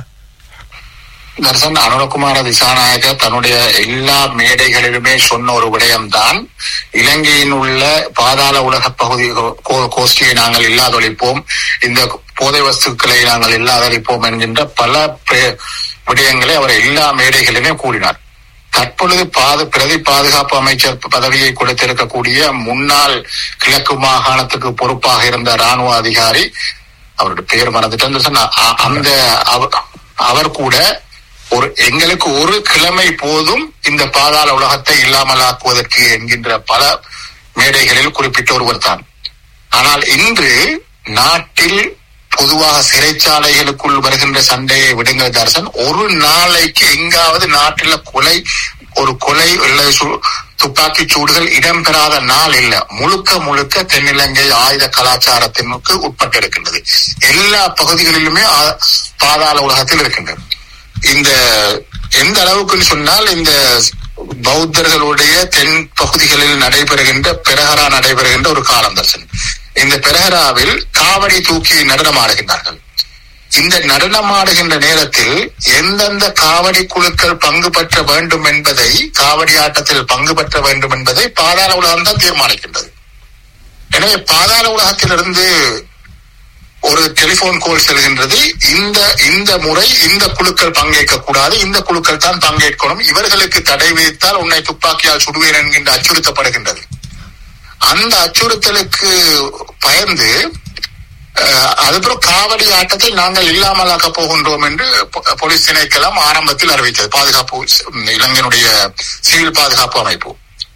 தர்சன் அனுரகுமார திசாநாயக தன்னுடைய எல்லா மேடைகளிலுமே சொன்ன ஒரு விடயம்தான், இலங்கையின் உள்ள பாதாள உலக பகுதி கோஷ்டியை நாங்கள் இல்லாதொழிப்போம், இந்த போதை வஸ்துக்களை நாங்கள் இல்லாதொழிப்போம் என்கின்ற பல விடயங்களை அவர் எல்லா மேடைகளிலுமே கூறினார். தற்பொழுது பாது பிரதி பாதுகாப்பு அமைச்சர் பதவியை கொடுத்திருக்கக்கூடிய முன்னாள் கிழக்கு மாகாணத்துக்கு பொறுப்பாக இருந்த ராணுவ அதிகாரி, அவருடைய பெயர் மறந்துட்டேன், அந்த அவர் கூட ஒரு எங்களுக்கு ஒரு கிழமை போதும் இந்த பாதாள உலகத்தை இல்லாமலாக்குவதற்கு என்கின்ற பல மேடைகளில் குறிப்பிட்ட ஒருவர் தான். ஆனால் இன்று நாட்டில் பொதுவாக சிறைச்சாலைகளுக்குள் வருகின்ற சண்டையை விடுங்க தர்சன், ஒரு நாளைக்கு எங்காவது நாட்டில் கொலை ஒரு கொலை இல்லை துப்பாக்கி சூடுகள் இடம்பெறாத நாள் இல்ல. முழுக்க முழுக்க தென்னிலங்கை ஆயுத கலாச்சாரத்திற்கு உட்பட்டிருக்கின்றது. எல்லா பகுதிகளிலுமே பாதாள உலகத்தில் இருக்கின்றது. இந்த எந்த அளவுக்குன்னு சொன்னால், இந்த பௌத்தர்களுடைய தென் பகுதிகளில் நடைபெறுகின்ற பெரஹரா நடைபெறுகின்ற ஒரு காலம் தர்சன். இந்த பெரஹராவில் காவடி தூக்கி நடனமாடுகின்றார்கள். இந்த நடனமாடுகின்ற நேரத்தில் எந்தெந்த காவடி குழுக்கள் பங்கு பெற்ற வேண்டும் என்பதை, காவடி ஆட்டத்தில் பங்கு பெற்ற வேண்டும் என்பதை பாதாள உலகம் தான் தீர்மானிக்கின்றது. எனவே பாதாள உலகத்திலிருந்து ஒரு டெலிபோன் கோல் செல்கின்றது, இந்த இந்த முறை இந்த குழுக்கள் பங்கேற்க கூடாது, இந்த குழுக்கள் தான் பங்கேற்கணும், இவர்களுக்கு தடை விதித்தால் உன்னை துப்பாக்கியால் சுடுவேன் என்கின்ற அச்சுறுத்தப்படுகின்றது. அந்த அச்சுறுத்தலுக்கு பயந்து அதுபோல காவடி ஆட்டத்தை நாங்கள் இல்லாமலாக்க போகின்றோம் என்று போலீஸ் திணைக்களம் ஆரம்பத்தில் அறிவித்தது, பாதுகாப்பு இலங்கையினுடைய சிவில் பாதுகாப்பு அமைப்பு.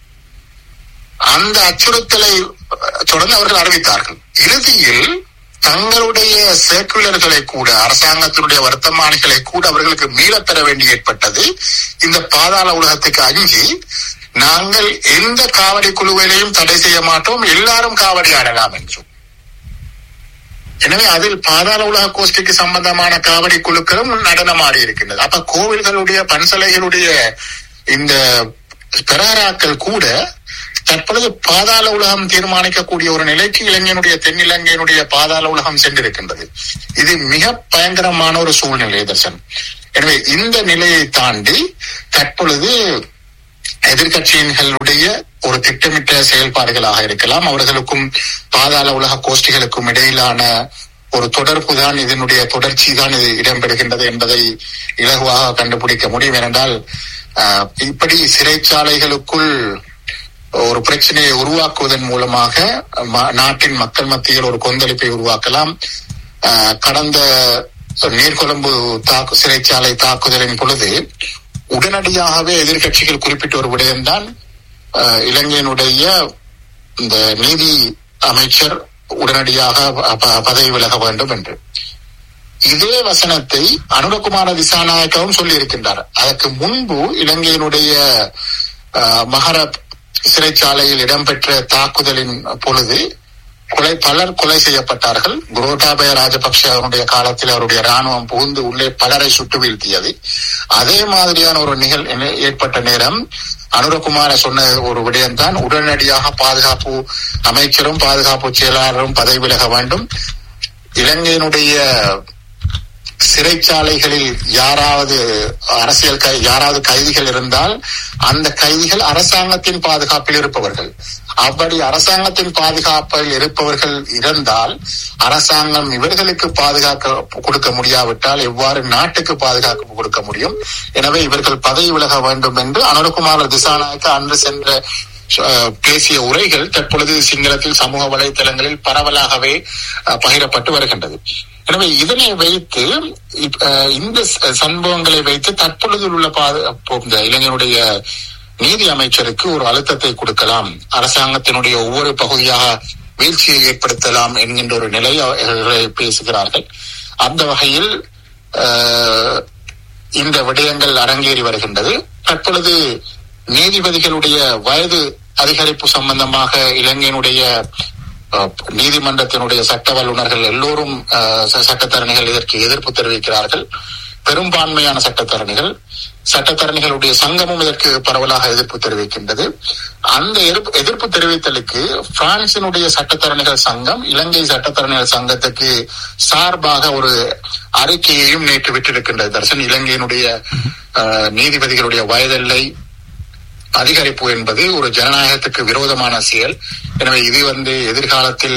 அந்த அச்சுறுத்தலை தொடர்ந்து அவர்கள் அறிவித்தார்கள். இறுதியில் தங்களுடைய சர்க்குலர்களை கூட, அரசாங்கத்தினுடைய வர்த்தமானிகளை கூட அவர்களுக்கு மீளப்பெற வேண்டி ஏற்பட்டது. இந்த பாதாள உலகத்துக்கு அஞ்சி நாங்கள் எந்த காவடி குழுவிலையும் தடை செய்ய மாட்டோம், எல்லாரும் காவடி ஆடலாம் என்று. எனவே அதில் பாதாள உலக கோஷ்டிக்கு சம்பந்தமான காவடி குழுக்களும் நடனமாடி இருக்கின்றது. அப்ப கோவில்களுடைய பன்சலைகளுடைய இந்த பெராராக்கள் கூட தற்பொழுது பாதாள உலகம் தீர்மானிக்கக்கூடிய ஒரு நிலைக்கு இளைஞனுடைய தென்னிலங்கையினுடைய பாதாள உலகம் சென்றிருக்கின்றது. இது மிக பயங்கரமான ஒரு சூழ்நிலை தர்சன். எனவே இந்த நிலையை தாண்டி தற்பொழுது எதிர்கட்சியின்களுடைய ஒரு திட்டமிட்ட செயல்பாடுகளாக இருக்கலாம், அவர்களுக்கும் பாதாள உலக கோஷ்டிகளுக்கும் இடையிலான ஒரு தொடர்பு தான் இதனுடைய தொடர்ச்சி தான் இது இடம்பெறுகின்றது என்பதை இலகுவாக கண்டுபிடிக்க முடியும். ஏனென்றால் இப்படி சிறைச்சாலைகளுக்குள் ஒரு பிரச்சனையை உருவாக்குவதன் மூலமாக நாட்டின் மக்கள் மத்தியில் ஒரு கொந்தளிப்பை உருவாக்கலாம். கடந்த நீர்கொழும்பு தாக்கு சிறைச்சாலை தாக்குதலின் பொழுது உடனடியாகவே எதிர்கட்சிகள் குறிப்பிட்ட ஒரு விடயம்தான் இலங்கையினுடைய இந்த நீதி அமைச்சர் உடனடியாக பதவி விலக வேண்டும் என்று. இதே வசனத்தை அனுரகுமார திசாநாயக்கவும் சொல்லி இருக்கின்றார். அதற்கு முன்பு இலங்கையினுடைய மகர சிறைச்சாலையில் இடம்பெற்ற தாக்குதலின் பொழுது கொலை பலர் கொலை செய்யப்பட்டார்கள். கோட்டாபய ராஜபக்ஷ அவருடைய காலத்தில் அவருடைய ராணுவம் புகுந்து உள்ளே பலரை சுட்டு வீழ்த்தியது. அதே மாதிரியான ஒரு நிகழ் ஏற்பட்ட நேரம் அனுரகுமார சொன்ன ஒரு விடயம்தான், உடனடியாக பாதுகாப்பு அமைச்சரும் பாதுகாப்பு செயலாளரும் பதவி விலக வேண்டும். இலங்கையினுடைய சிறைச்சாலைகளில் யாராவது அரசியல் கை யாராவது கைதிகள் இருந்தால் அந்த கைதிகள் அரசாங்கத்தின் பாதுகாப்பில் இருப்பவர்கள். அப்படி அரசாங்கத்தின் பாதுகாப்பில் இருப்பவர்கள் இருந்தால் அரசாங்கம் இவர்களுக்கு பாதுகாக்க கொடுக்க முடியாவிட்டால் எவ்வாறு நாட்டுக்கு பாதுகாப்பு கொடுக்க முடியும்? எனவே இவர்கள் பதவி விலக வேண்டும் என்று அனுரகுமார திசாநாயக்க அன்று சென்ற பேசிய உரைகள் தற்பொழுது சிங்களத்தில் சமூக வலைதளங்களில் பரவலாகவே பகிரப்பட்டு வருகின்றது. எனவே இதனை வைத்து இந்த சம்பவங்களை வைத்து தற்பொழுது உள்ள இந்த இளைஞனுடைய நீதி அமைச்சருக்கு ஒரு அழுத்தத்தை கொடுக்கலாம், அரசாங்கத்தினுடைய ஒவ்வொரு பகுதியாக வீழ்ச்சியை ஏற்படுத்தலாம் என்கின்ற ஒரு நிலையை பேசுகிறார்கள். அந்த வகையில் இந்த விடயங்கள் அரங்கேறி வருகின்றது. தற்பொழுது நீதிபதிகளுடைய வயது அதிகரிப்பு சம்பந்தமாக இலங்கையினுடைய நீதிமன்றத்தினுடைய சட்ட வல்லுநர்கள் எல்லோரும் சட்டத்தரணிகள் இதற்கு எதிர்ப்பு தெரிவிக்கிறார்கள். பெரும்பான்மையான சட்டத்தரணிகள் சட்டத்தரணிகளுடைய சங்கமும் இதற்கு பரவலாக எதிர்ப்பு தெரிவிக்கின்றது. அந்த எதிர்ப்பு தெரிவித்தலுக்கு பிரான்சினுடைய சட்டத்தரணிகள் சங்கம் இலங்கை சட்டத்தரணிகள் சங்கத்துக்கு சார்பாக ஒரு அறிக்கையையும் நேற்று விட்டிருக்கின்றது. தர்சன், இலங்கையினுடைய நீதிபதிகளுடைய வயதெல்லை அதிகரிப்பு என்பது ஒரு ஜனநாயகத்துக்கு விரோதமான செயல். எனவே இது வந்து எதிர்காலத்தில்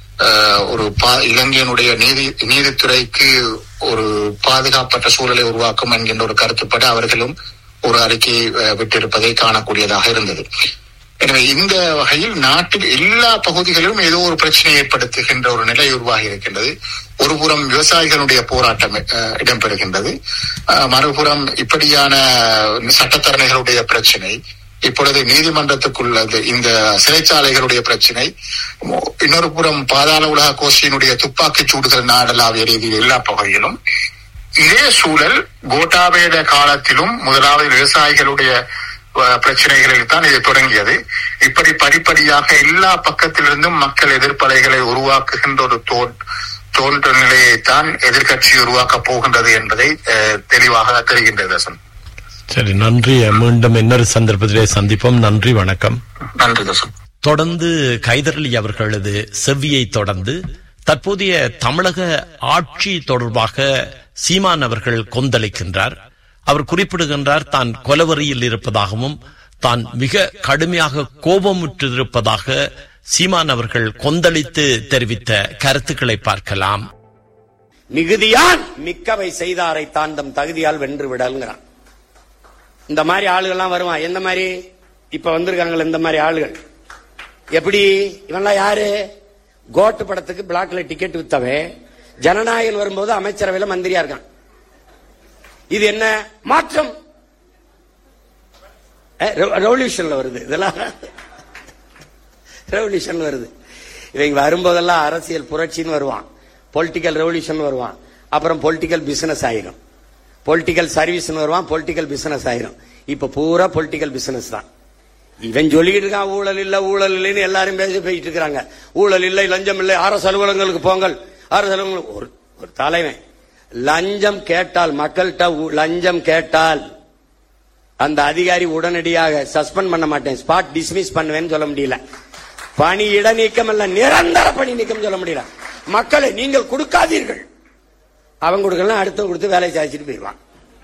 ஒரு இலங்கையினுடைய நீதி நீதித்துறைக்கு ஒரு பாதுகாப்பற்ற சூழலை உருவாக்கும் என்கின்ற ஒரு கருத்துப்பட அவர்களும் ஒரு அறிக்கையை விட்டிருப்பதை காணக்கூடியதாக இருந்தது. எனவே இந்த வகையில் நாட்டில் எல்லா பகுதிகளிலும் ஏதோ ஒரு பிரச்சனை ஏற்படுத்துகின்ற ஒரு நிலை உருவாகி இருக்கின்றது. ஒருபுறம் விவசாயிகளுடைய போராட்டம் இடம்பெறுகின்றது, மறுபுறம் இப்படியான சட்டத்தரணிகளுடைய பிரச்சனை, இப்பொழுது நீதிமன்றத்துக்குள்ள இந்த சிறைச்சாலைகளுடைய பிரச்சனை, இன்னொரு புறம் பாதாள உலக கோஷ்டியினுடைய துப்பாக்கி சூடுகள் நாடளாவிய ரீதியில் எல்லா பகுதியிலும் இதே சூழல் கோட்டாபய காலத்திலும் முதலாவது விவசாயிகளுடைய பிரச்சனைகளில் தான் இது தொடங்கியது. இப்படி படிப்படியாக எல்லா பக்கத்திலிருந்தும் மக்கள் எதிர்ப்பலைகளை உருவாக்குகின்ற ஒரு தோன்ற நிலையைத்தான் எதிர்கட்சி உருவாக்கப் போகின்றது என்பதை தெளிவாக தெரிகின்றது. சரி, நன்றி. மீண்டும் இன்னொரு சந்தர்ப்பத்திலே சந்திப்போம். நன்றி, வணக்கம். நன்றி தர்சன். தொடர்ந்து கைதரளி அவர்களது செவ்வியை தொடர்ந்து தற்போதைய தமிழக ஆட்சி தொடர்பாக சீமான் அவர்கள் கொந்தளிக்கின்றார். அவர் குறிப்பிடுகின்றார், தான் கொலவரியில் இருப்பதாகவும் தான் மிக கடுமையாக கோபமுற்றிருப்பதாக சீமான் அவர்கள் கொந்தளித்து தெரிவித்த கருத்துக்களை பார்க்கலாம். மிகுதியான் மிக்கவை செய்தாரை தாண்டம் தகுதியால் வென்று விடல்ங்கிறான். இந்த மாதிரி ஆளுகள்லாம் வருவான். எந்த மாதிரி இப்ப வந்திருக்காங்க இந்த மாதிரி ஆளுகள். எப்படி இவன்லாம் யாரு? கோட்டு படத்துக்கு பிளாக்ல டிக்கெட் வித்தவன் ஜனநாயகம் வரும்போது அமைச்சரவையில் மந்திரியா இருக்கான். இது என்ன மாற்றம்? ரெவல்யூஷன்ல வருது. இதெல்லாம் ரெவல்யூஷன் வருது. இவங்க வரும்போதெல்லாம் அரசியல் புரட்சின்னு வருவான், பொலிட்டிக்கல் ரெவல்யூஷன் வருவான், அப்புறம் பொலிட்டிக்கல் பிசினஸ் ஆயிரும், பொலிட்டிக்கல் சர்வீஸ் வருவான், பொலிட்டிக்கல் பிசினஸ் ஆயிரும். இப்ப பூரா பொலிட்டிக்கல் பிசினஸ் தான். இவன் சொல்லிட்டு இருக்கான் ஊழல் இல்ல ஊழல் இல்லைன்னு எல்லாரும் பேசி போயிட்டு இருக்காங்க. ஊழல் இல்லை, லஞ்சம் இல்லை, அரசு அலுவலகங்களுக்கு போங்கள், ஒரு ஒரு தலைவன் லஞ்சம் கேட்டால், மக்கள்கிட்ட லஞ்சம் கேட்டால் அந்த அதிகாரி உடனடியாக சஸ்பெண்ட் பண்ண மாட்டேன், ஸ்பாட் டிஸ்மிஸ் பண்ணுவேன்னு சொல்ல முடியல. பணி இடைநீக்கம் அல்ல, நிரந்தர பணி நீக்கம் சொல்ல முடியல. மக்களை நீங்கள் கொடுக்காதீர்கள், அவங்க கொடுக்கலாம், அடுத்த கொடுத்து வேலையை சாதிச்சுட்டு போயிடுவான்.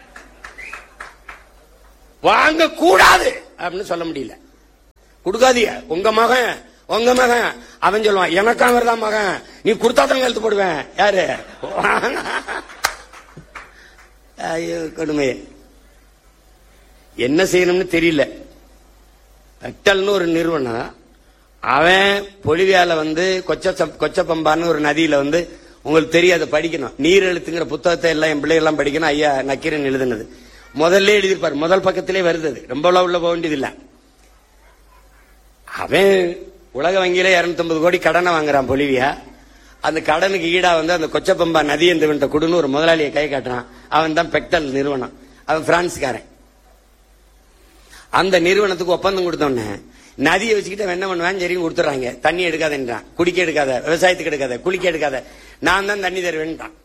வாங்க கூடாது அப்படின்னு சொல்ல முடியல. கொடுக்காதீங்க, உங்க மகன் உங்க மகன் அவன் சொல்லுவான், எனக்கு அவர் தான் மகன், நீ கொடுத்தாதான் எழுத்து போடுவேன். யாரு? ஐயோ கொடுமை, என்ன செய்யணும்னு தெரியல. பெக்டல்னு ஒரு நிறுவனம், அவன் பொலிவியால வந்து கொச்ச கொச்சப்பம்பான்னு ஒரு நதியில வந்து, உங்களுக்கு தெரியாத படிக்கணும், நீர் எழுத்துங்கிற புத்தகத்தை எல்லாம் என் பிள்ளைகள்லாம் படிக்கணும். ஐயா நக்கீரன் எழுதுனது முதல்ல எழுதியிருப்பார், முதல் பக்கத்திலே வருது, ரொம்ப உள்ள போக வேண்டியதில்லை. அவன் உலக வங்கியில இருநூத்தி ஐம்பது கோடி கடனை வாங்குறான் பொலிவியா. அந்த கடனுக்கு ஈடா வந்து அந்த கொச்சப்பம்பா நதி எந்த குடுன்னு ஒரு முதலாளியை கை காட்டுறான். அவன் தான் பெக்டல் நிறுவனம், அவன் பிரான்ஸ்காரன். அந்த நிறுவனத்துக்கு ஒப்பந்தம் கொடுத்தோன்னே நதியை வச்சுக்கிட்டு என்ன பண்ணுவான், சரி கொடுத்துறாங்க, தண்ணி எடுக்காதன்றான், குடிக்க எடுக்காத, விவசாயத்துக்கு எடுக்காத, குளிக்க எடுக்காத, நான் தான் தண்ணி தருவேன்ட்டான்.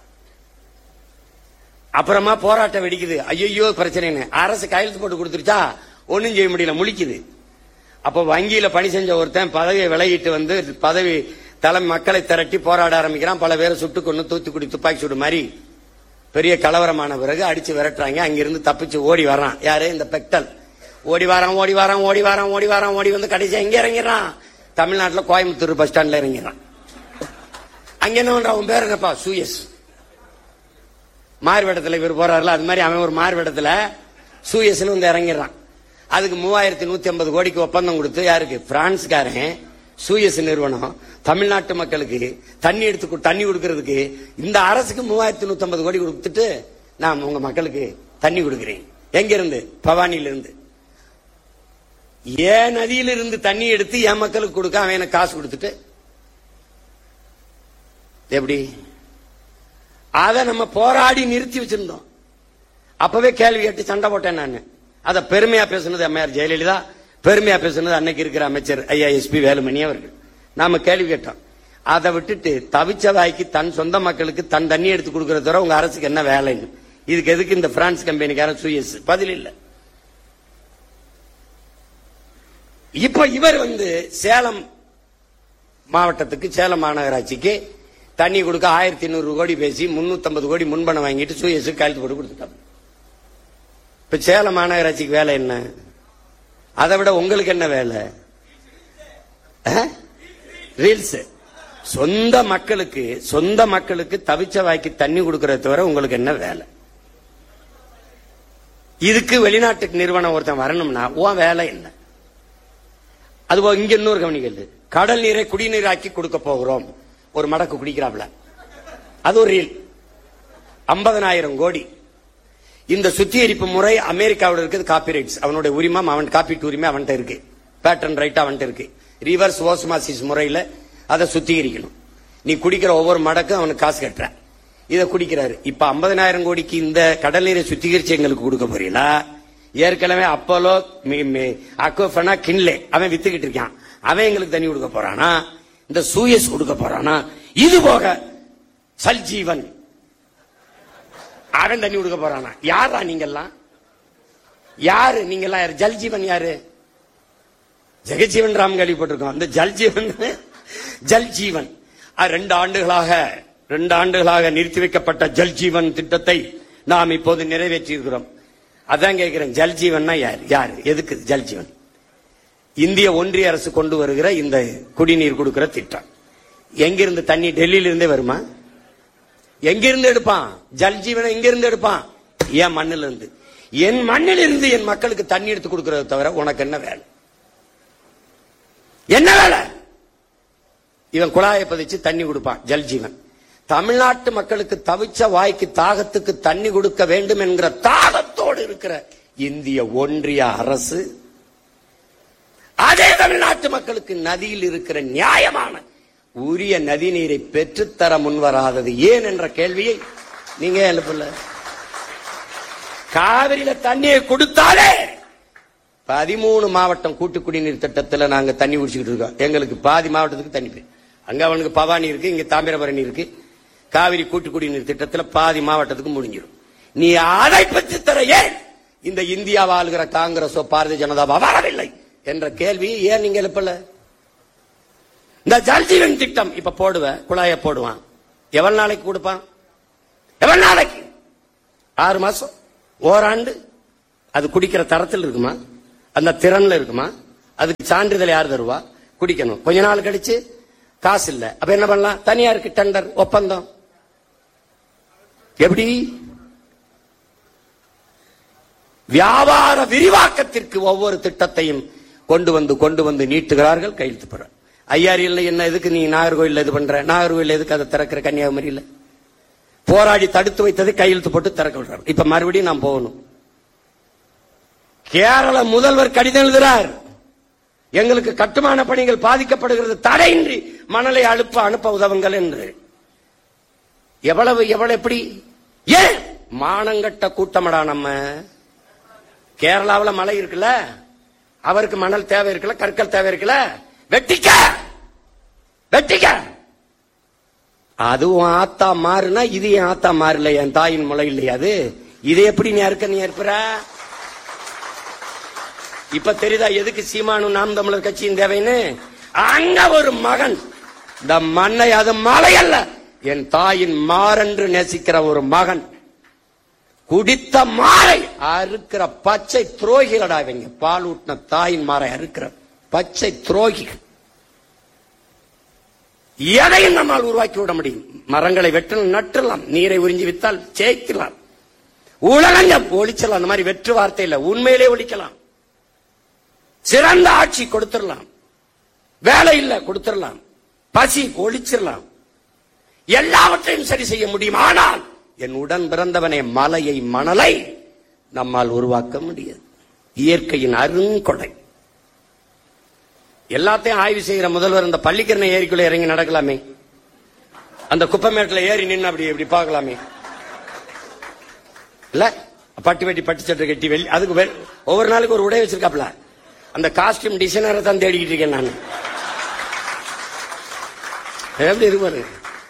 அப்புறமா போராட்டம் வெடிக்குது, ஐயோ பிரச்சனை, அரசு கையெழுத்து போட்டு கொடுத்துருச்சா ஒன்னும் செய்ய முடியல, முழிக்குது. அப்ப வங்கியில பணி செஞ்ச ஒருத்தன் பதவியை விலகிட்டு வந்து பதவி தலைமை மக்களை திரட்டி போராட ஆரம்பிக்கிறான். பல பேரை சுட்டு கொண்டு தூத்துக்குடி துப்பாக்கி சூடு மாதிரி பெரிய கலவரமான பிறகு அடிச்சு விரட்டுறாங்க. அங்கிருந்து தப்பிச்சு ஓடி வரான். யாரு? இந்த பெக்டல். ஓடி வாரான் ஓடி வாரான் ஓடி வாரான் ஓடி வாரான் ஓடி வந்து கடைசியா எங்க இறங்கிறான்? தமிழ்நாட்டில் கோயம்புத்தூர் பஸ் ஸ்டாண்ட்ல இறங்கிறான். அங்க என்ன பண்றான்? உன் பேர் என்னப்பா? சூயஸ். மார்வேடத்துல இவர் போறாருல, அது மாதிரி அவன் ஒரு மார்வேடத்துல சூயஸ்னு வந்து இறங்கிறான். அதுக்கு மூவாயிரத்தி நூத்தி ஐம்பது கோடிக்கு ஒப்பந்தம் கொடுத்து, யாருக்கு? பிரான்ஸ்காரன் சூயஸ் நிறுவனம் தமிழ்நாட்டு மக்களுக்கு தண்ணி எடுத்து தண்ணி கொடுக்கறதுக்கு இந்த அரசுக்கு மூவாயிரத்தி நூத்தி ஐம்பது கோடி கொடுத்துட்டு, நான் உங்க மக்களுக்கு தண்ணி கொடுக்கிறேன். எங்க இருந்து? பவானியில இருந்து. ஏன் நதியில இருந்து தண்ணி எடுத்து என் மக்களுக்கு கொடுக்க அவன் எனக்கு காசு கொடுத்துட்டு எப்படி? அதை நம்ம போராடி நிறுத்தி வச்சிருந்தோம். அப்பவே கேள்வி கேட்டு சண்டை போட்டேன் நான். அத பெருமையா பேசுனது அம்மையார் ஜெயலலிதா, பெருமையா பேசுனது அன்னைக்கு இருக்கிற அமைச்சர் ஐயா எஸ் பி வேலுமணி அவர்கள். நாம கேள்வி கேட்டோம். அதை விட்டுட்டு தவிச்ச வாய்க்கு தன் சொந்த மக்களுக்கு தன் தண்ணி எடுத்து கொடுக்கறத தவிர உங்க அரசுக்கு என்ன வேலைன்னு, இதுக்கு எதுக்கு இந்த பிரான்ஸ் கம்பெனிக்கார சூயஸ்? பதில் இல்ல. இப்ப இவர் வந்து சேலம் மாவட்டத்துக்கு, சேலம் மாநகராட்சிக்கு தண்ணி கொடுக்க ஆயிரத்தி எண்ணூறு கோடி பேசி முன்னூத்தி ஐம்பது கோடி முன்பணம் வாங்கிட்டு சூயஸுக்கு கையெழுத்து போட்டு கொடுத்துட்டாங்க. இப்ப சேலம் மாநகராட்சிக்கு வேலை என்ன? அதை விட உங்களுக்கு என்ன வேலை? ரீல்ஸ். சொந்த மக்களுக்கு சொந்த மக்களுக்கு தவிச்ச வாய்க்கு தண்ணி கொடுக்கறத தவிர உங்களுக்கு என்ன வேலை? இதுக்கு வெளிநாட்டுக்கு நிறுவனம் ஒருத்தன் வரணும்னா உன் வேலை என்ன? அது இங்க இன்னொரு கவனிக்கல், கடல் நீரை குடிநீராக்கி கொடுக்க போகிறோம். ஒரு மடக்கு குடிக்கிறாப்ல, அது ஒரு ரீல். ஐம்பதனாயிரம் கோடி. இந்த சுத்திகரிப்பு முறை அமெரிக்காவோட இருக்குது. காப்பிரைட்ஸ் அவனுடைய உரிமை, அவன் காப்பீட்டு உரிமை அவன்கிட்ட இருக்கு, பேட்டன் ரைட் அவன்கிட்ட இருக்கு. ரிவர்ஸ் ஓஸ்மாசிஸ் முறையில அதை சுத்திகரிக்கணும். நீ குடிக்கிற ஒவ்வொரு மடக்கும் அவனுக்கு காசு கட்டுற, இதை குடிக்கிறாரு. இப்ப ஐம்பதனாயிரம் கோடிக்கு இந்த கடல் நீரை சுத்திகரிச்சு எங்களுக்கு கொடுக்க போறீங்களா? ஏற்கனவே அப்போலோ அக்வஃபனா கின்லே அவன் வித்துக்கிட்டு இருக்கான், அவன் எங்களுக்கு தண்ணி கொடுக்க போறானா? இந்த சூயஸ் கொடுக்க போறானா? இது போக சல்ஜீவன் அவன் தண்ணி கொடுக்க போறானா? யாரா நீங்கெல்லாம்? யாரு நீங்கெல்லாம்? ஜல்ஜீவன் யாரு? ஜெகஜீவன் ராம் கேள்விப்பட்டிருக்கோம். அந்த ஜல்ஜீவன் ஜல்ஜீவன் ரெண்டு ஆண்டுகளாக ரெண்டு ஆண்டுகளாக நிறுத்தி வைக்கப்பட்ட ஜல்ஜீவன் திட்டத்தை நாம் இப்போது நிறைவேற்றி இருக்கிறோம். அதான் கேட்கிறேன், ஜல்ஜீவன் யார்? யாரு? எதுக்கு ஜல்ஜீவன்? இந்திய ஒன்றிய அரசு கொண்டு வருகிற இந்த குடிநீர் கொடுக்கிற திட்டம் எங்கிருந்து? தண்ணி டெல்லியில இருந்தே வருமா? எங்கிருந்து எடுப்பான்? ஜல்ஜீவனை எங்கிருந்து எடுப்பான்? என் மண்ணில இருந்து. என் மண்ணில் இருந்து என் மக்களுக்கு தண்ணி எடுத்து கொடுக்கறத தவிர உனக்கு என்ன வேலை? என்ன வேலை? இவன் குழாயை பதிச்சு தண்ணி கொடுப்பான், ஜல்ஜீவன். தமிழ்நாட்டு மக்களுக்கு தவிச்ச வாய்க்கு தாகத்துக்கு தண்ணி கொடுக்க வேண்டும் என்கிற தாகத்தோடு இருக்கிற இந்திய ஒன்றிய அரசு அதே தமிழ்நாட்டு மக்களுக்கு நதியில் இருக்கிற நியாயமான உரிய நதி நீரை பெற்றுத்தர முன்வராதது ஏன் என்ற கேள்வியை நீங்க எழுப்பல. காவிரியில தண்ணியை கொடுத்தாலே பதிமூணு மாவட்டம் கூட்டு குடிநீர் திட்டத்தில் நாங்க தண்ணி குடிச்சுக்கிட்டு இருக்கோம். எங்களுக்கு பாதி மாவட்டத்துக்கு தண்ணி, அங்க அவனுக்கு பவானி இருக்கு, இங்க தாமிரபரணி இருக்கு. காவிரி கூட்டு குடிநீர் திட்டத்தில் பாதி மாவட்டத்துக்கு முடிஞ்சிடும். நீ அதை பற்றி தர ஏன் இந்த இந்தியா ஆளுகிற காங்கிரஸோ பாரதிய ஜனதாவோ வரவில்லை என்ற கேள்வி ஏன் நீங்க எழுப்பல? இந்த ஜல்ஜீவன் திட்டம் இப்ப போடுவ, குழாய போடுவான், எவ்வளவு நாளைக்கு கொடுப்பான்? எவ்வளவு நாளைக்கு? ஆறு மாசம், ஓராண்டு. அது குடிக்கிற தரத்தில் இருக்குமா? அந்த திறன்ல இருக்குமா? அதுக்கு சான்றிதழ் யார் தருவா? குடிக்கணும். கொஞ்ச நாள் கழிச்சு காசு இல்ல, அப்ப என்ன பண்ணலாம்? தனியாருக்கு டெண்டர், ஒப்பந்தம். எப்படி? வியாபார விரிவாக்கத்திற்கு ஒவ்வொரு திட்டத்தையும் கொண்டு வந்து கொண்டு வந்து நீட்டுகிறார்கள், கையெழுத்து போற. ஐயாரியில் என்ன எதுக்கு நீ நாகர்கோயில் இது பண்ற? நாகர்கோயில் எதுக்கு அதை திறக்கிற? கன்னியாகுமரியில் போராடி தடுத்து வைத்தது கையெழுத்து போட்டு திறக்க விடுறாரு. இப்ப மறுபடியும் நாம் போகணும். கேரள முதல்வர் கடிதம் எழுதுறார், எங்களுக்கு கட்டுமான பணிகள் பாதிக்கப்படுகிறது, தடையின்றி மணலை அனுப்ப அனுப்ப உதவுங்கள் என்று. எவ்வளவு எவ்வளவு எப்படி? ஏன் மானங்கட்ட கூட்டமடா நம்ம. கேரளாவில் மழை இருக்குல்ல, அவருக்கு மணல் தேவை இருக்குல்ல, கற்கள் தேவை இருக்குல்ல, வெட்டிக்க வெட்டிக்க. அதுவும் ஆத்தா மாறுனா இது என் ஆத்தா மாறல, என் தாயின் முளை இல்லையா அது? இதை எப்படி நீ இருக்க நீ இருப்ப? இப்ப தெரியுதா எதுக்கு சீமானு நாம் தமிழர் கட்சியின் தேவைன்னு? அங்க ஒரு மகன் இந்த மண்ணை, அது மலை அல்ல, என் தாயின் மாறென்று நேசிக்கிற ஒரு மகன் குடித்த மாறை அறுக்கிற பச்சை துரோகிகளடா இவங்க. பால் ஊட்டின தாயின் மாறை அறுக்கிற பச்சை துரோகிகள். எதையும் நம்மால் உருவாக்கி விட முடியும். மரங்களை வெட்டணும், நட்டுலாம், நீரை உறிஞ்சி வித்தால் ஜெயிக்கலாம், உலகம் ஒழிச்சலாம். அந்த மாதிரி வெற்று வார்த்தை இல்ல, உண்மையிலே ஒழிக்கலாம். சிறந்த ஆட்சி கொடுத்துடலாம், வேலை இல்ல கொடுத்துடலாம், பசி ஒழிச்சிடலாம், எல்லாவற்றையும் சரி செய்ய முடியும். ஆனால் என் உடன் பிறந்தவனே, மலையை மணலை நம்மால் உருவாக்க முடியாது. இயற்கையின் அருங்கொடை. எல்லாத்தையும் ஆய்வு செய்கிற முதல்வர் இந்த பள்ளிக்கரணை ஏரிக்குள்ள இறங்கி நடக்கலாமே, அந்த குப்பமேட்டில் ஏறி நின்று அப்படி இப்படி பார்க்கலாமே இல்ல? பட்டு வெட்டி பட்டு சட்டை கட்டி வெளி, அதுக்கு ஒவ்வொரு நாளுக்கு ஒரு உடை வச்சிருக்காப்ல. அந்த காஸ்டியூம் டிசைனரை தான் தேடிக்கிட்டு இருக்கேன் நான். எப்படி இருப்பாரு?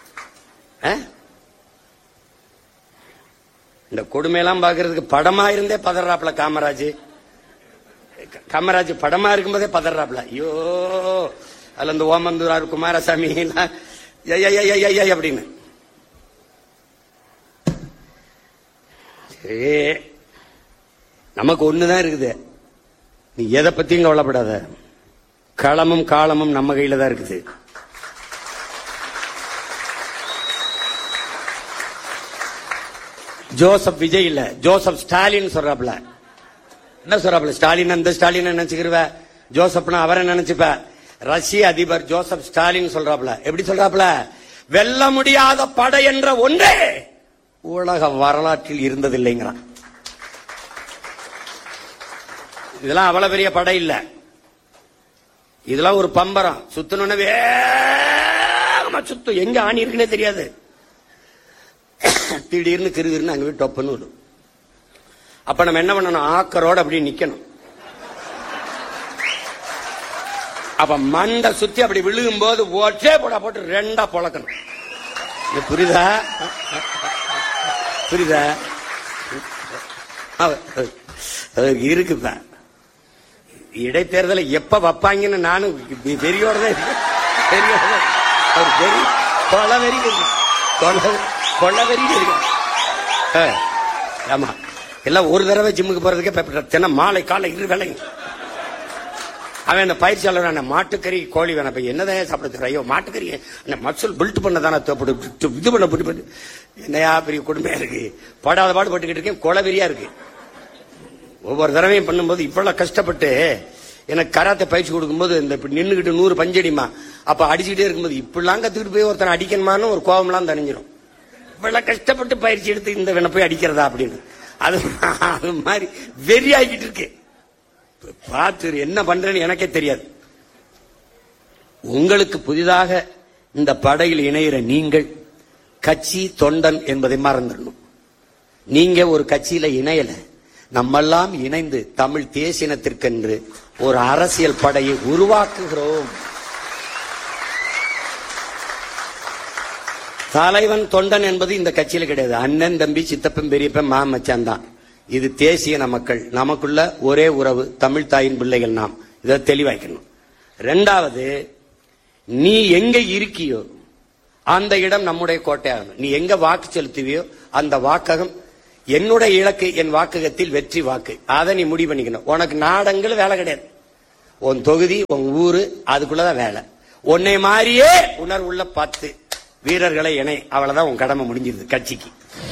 இந்த கொடுமையெல்லாம் பாக்குறதுக்கு படமா இருந்தே பதறாப்ல காமராஜ். காமராஜ் படமா இருக்கும்போதே பதறாப்ல. ஐயோ, அதுல இந்த ஓமந்தூரார் குமாரசாமி அப்படின்னு. நமக்கு ஒண்ணுதான் இருக்குது, நீ எதை பத்தியும் கவலைப்படாத. களமும் காலமும் நம்ம கையில தான் இருக்குது. ஜோசப் விஜய் இல்ல, ஜோசப் ஸ்டாலின் சொல்றாப்ல. என்ன சொல்றாப்ல? ஸ்டாலின் அந்த ஸ்டாலின் நினைச்சுக்கிருவ, ஜோசப்னா அவரை நினைச்சுப்ப. ரஷ்ய அதிபர் ஜோசப் ஸ்டாலின் சொல்றாப்ல. எப்படி சொல்றாப்ல? வெல்ல முடியாத படை என்ற ஒன்றே உலக வரலாற்றில் இருந்ததில்லைங்கிறான். இதெல்லாம் அவ்வளவு பெரிய படை இல்ல, இதெல்லாம் ஒரு பம்பரம். சுத்தணும்னு வேகமா சுத்தும், எங்க ஆணி இருக்குன்னே தெரியாது. திடீர்னு கிருகிருன்னு அங்க போய் டொப்புன்னு வரும். அப்ப நம்ம என்ன பண்ணணும்? ஆக்கரோட அப்படி நிக்கணும். அப்ப மண்டை சுத்தி அப்படி விழுகும் போது ஒற்றே போட போட்டு ரெண்டா பொழக்கணும். புரியுதா? புரியுதா? இருக்குப்ப இடைத்தேர்தலை எப்ப வைப்பாங்கன்னு நானும் வெறியோட கொலவெறி கொள்ளவெறி இருக்கு. ஆமா, எல்லாம் ஒரு தடவை ஜிம்முக்கு போறதுக்கே தின மாலை காலை இரு வேலை. அவன் அந்த பயிற்சியாளர் மாட்டுக்கறி கோழி வேணாம், என்னதான் சாப்பிட? ஐயோ மாட்டுக்கறி மசூல் பில்ட் பண்ணதான இது பண்ண போட்டு என்னையா பெரிய கொடுமையா இருக்கு. படாத பாடு பட்டுக்கிட்டு இருக்கேன், கொலவெறியா இருக்கு. ஒவ்வொரு தடவையும் பண்ணும்போது இவ்வளவு கஷ்டப்பட்டு எனக்கு கராத்தை பயிற்சி கொடுக்கும்போது இந்த நின்றுகிட்டு நூறு பஞ்சடிமா அப்ப அடிச்சுக்கிட்டே இருக்கும்போது இப்படிலாம் கத்துக்கிட்டு போய் ஒருத்தனை அடிக்கணுமான்னு ஒரு கோபம்லாம் தணிஞ்சிடும். இவ்வளவு கஷ்டப்பட்டு பயிற்சி எடுத்து இந்த வேணை போய் அடிக்கிறதா அப்படின்னு அது அது மாதிரி வெறி ஆகிட்டு இருக்கு. பார்த்து என்ன பண்றேன்னு எனக்கே தெரியாது. உங்களுக்கு புதிதாக இந்த படையில் இணைகிற நீங்கள் கட்சி தொண்டன் என்பதை மறந்துடணும். நீங்க ஒரு கட்சியில இணையல, நம்மெல்லாம் இணைந்து தமிழ் தேசியனத்திற்கென்று ஒரு அரசியல் படையை உருவாக்குகிறோம். தலைவன் தொண்டன் என்பது இந்த கட்சியில கிடையாது. அண்ணன் தம்பி சித்தப்பன் பெரியப்பன் மா மச்சான் தான். இது தேசிய மக்கள், நமக்குள்ள ஒரே உறவு, தமிழ் தாயின் பிள்ளைகள் நாம். இதை தெளிவாக்கணும். ரெண்டாவது, நீ எங்க இருக்கியோ அந்த இடம் நம்முடைய கோட்டையாகணும். நீ எங்க வாக்கு செலுத்துவியோ அந்த வாக்ககம் என்னுடைய இலக்கு, என் வாக்ககத்தில் வெற்றி வாக்கு. அதை நீ முடிவு பண்ணிக்கணும். உனக்கு நாடங்கள் வேலை கிடையாது. உன் தொகுதி, உன் ஊரு, அதுக்குள்ளதான் வேலை. உன்னை மாதிரியே உணர்வுள்ள பத்து வீரர்களை இணை, அவ்வளவுதான் உன் கடமை முடிஞ்சிருது கட்சிக்கு.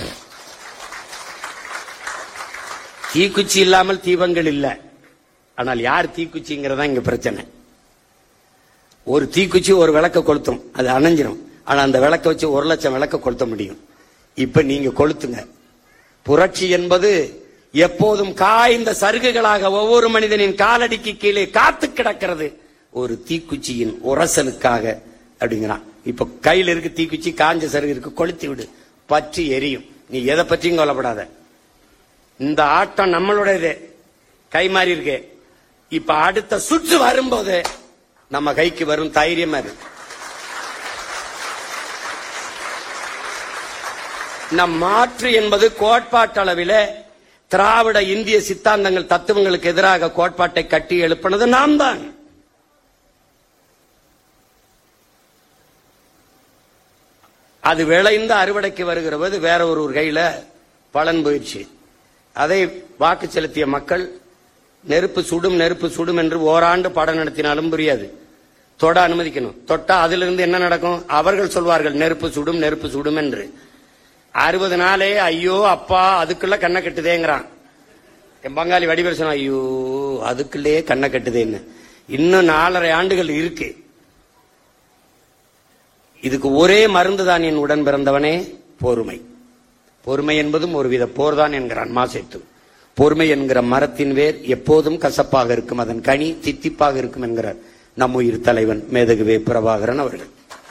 தீக்குச்சி இல்லாமல் தீபங்கள் இல்ல. ஆனால் யார் தீக்குச்சிங்கிறதா இங்க பிரச்சனை. ஒரு தீக்குச்சி ஒரு விளக்க கொளுத்தும், அது அணைஞ்சிரும். ஆனா அந்த விளக்க வச்சு ஒரு லட்சம் விளக்க கொளுத்த முடியும். இப்ப நீங்க கொளுத்துங்க. புரட்சி என்பது எப்போதும் காய்ந்த சருகுகளாக ஒவ்வொரு மனிதனின் காலடிக்கு கீழே காத்து கிடக்கிறது, ஒரு தீக்குச்சியின் உரசலுக்காக அப்படிங்கிறான். இப்ப கையில் இருக்கு தீக்குச்சி, காஞ்ச சருகு இருக்கு, கொளுத்தி விடு, பற்றி எரியும். நீ எதை பற்றியும் கொல்லப்படாத. இந்த ஆட்டம் நம்மளுடையது, கை மாறி இருக்கு. இப்ப அடுத்த சுற்று வரும்போது நம்ம கைக்கு வரும் தைரியமா இருக்கு. நம் மாற்று என்பது கோட்பாட்டளவில் திராவிட இந்திய சித்தாந்தங்கள் தத்துவங்களுக்கு எதிராக கோட்பாட்டை கட்டி எழுப்பினது நாம் தான். அது விளைந்த அறுவடைக்கு வருகிற போது வேற ஒரு கையில பலன் போயிடுச்சு. அதை வாக்கு செலுத்திய மக்கள் நெருப்பு சுடும் நெருப்பு சுடும் என்று ஓராண்டு பாடம் நடத்தினாலும் புரியாது. தொட அனுமதிக்கணும். தொட்டா அதிலிருந்து என்ன நடக்கும்? அவர்கள் சொல்வார்கள் நெருப்பு சுடும் நெருப்பு சுடும் என்று. அறுபது நாளே ஐயோ அப்பா அதுக்குள்ள கண்ணை கட்டுதேங்கிறான். என் பங்காளி வடிவேல் சொன்னா ஐயோ அதுக்குள்ளே கண்ணை கட்டுதேன்னு. இன்னும் நாலரை ஆண்டுகள் இருக்கு. இதுக்கு ஒரே மருந்து தான் என் உடன் பிறந்தவனே, பொறுமை. பொறுமை என்பதும் ஒருவித போர்தான் என்கிறான் மாசேத்து. பொறுமை என்கிற மரத்தின் வேர் எப்போதும் கசப்பாக இருக்கும், அதன் கனி தித்திப்பாக இருக்கும் என்கிறார் நம் உயிர் தலைவன் மேதகுவே பிரபாகரன் அவர்கள்.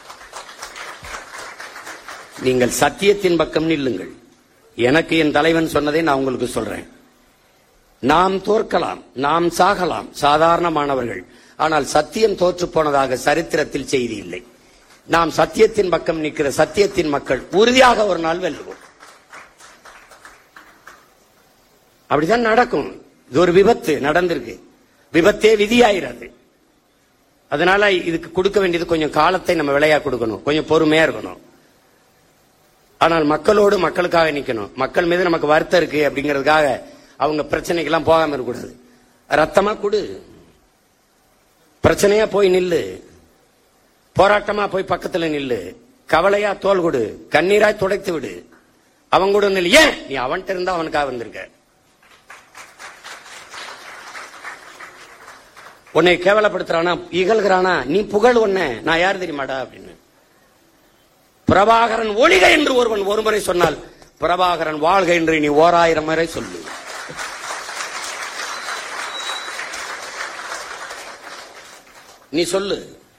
நீங்கள் சத்தியத்தின் பக்கம் நில்லுங்கள். எனக்கு என் தலைவன் சொன்னதை நான் உங்களுக்கு சொல்றேன். நாம் தோற்கலாம், நாம் சாகலாம், சாதாரணமானவர்கள். ஆனால் சத்தியம் தோற்று போனதாக சரித்திரத்தில் செய்தி இல்லை. நாம் சத்தியத்தின் பக்கம் நிற்கிற சத்தியத்தின் மக்கள் உறுதியாக ஒரு நாள் வெல்லுவோம். அப்படிதான் நடக்கும். இது ஒரு விபத்து நடந்திருக்கு. விபத்தே விதியாயிராது. அதனால இதுக்கு கொடுக்க வேண்டியது கொஞ்சம் காலத்தை நம்ம விலையா கொடுக்கணும், கொஞ்சம் பொறுமையா இருக்கணும். ஆனால் மக்களோடு மக்களுக்காக நிக்கணும். மக்கள் மீது நமக்கு வருத்தம் இருக்கு அப்படிங்கிறதுக்காக அவங்க பிரச்சனைக்கு எல்லாம் போகாம இருக்கக்கூடாது. ரத்தமா கொடு, பிரச்சனையா போய் நில்லு, போராட்டமா போய் பக்கத்துல நில்லு, கவலையா தோல் கொடு, கண்ணீராய் துடைத்து விடு. அவன் கூட நில்லு. ஏன் நீ அவன்கிட்ட இருந்தா அவனுக்காக வந்திருக்க. உன்னை கேவலப்படுத்துறானா இகழ்கிறானா, நீ புகழ் ஒன்ன, நான் யார் தெரியுமாடா அப்படின்னு. பிரபாகரன் ஒளிக என்று ஒருவன் ஒருமுறை சொன்னால் பிரபாகரன் வாழ்க என்று நீ ஓராயிரம் முறை சொல்லு. நீ சொல்லு.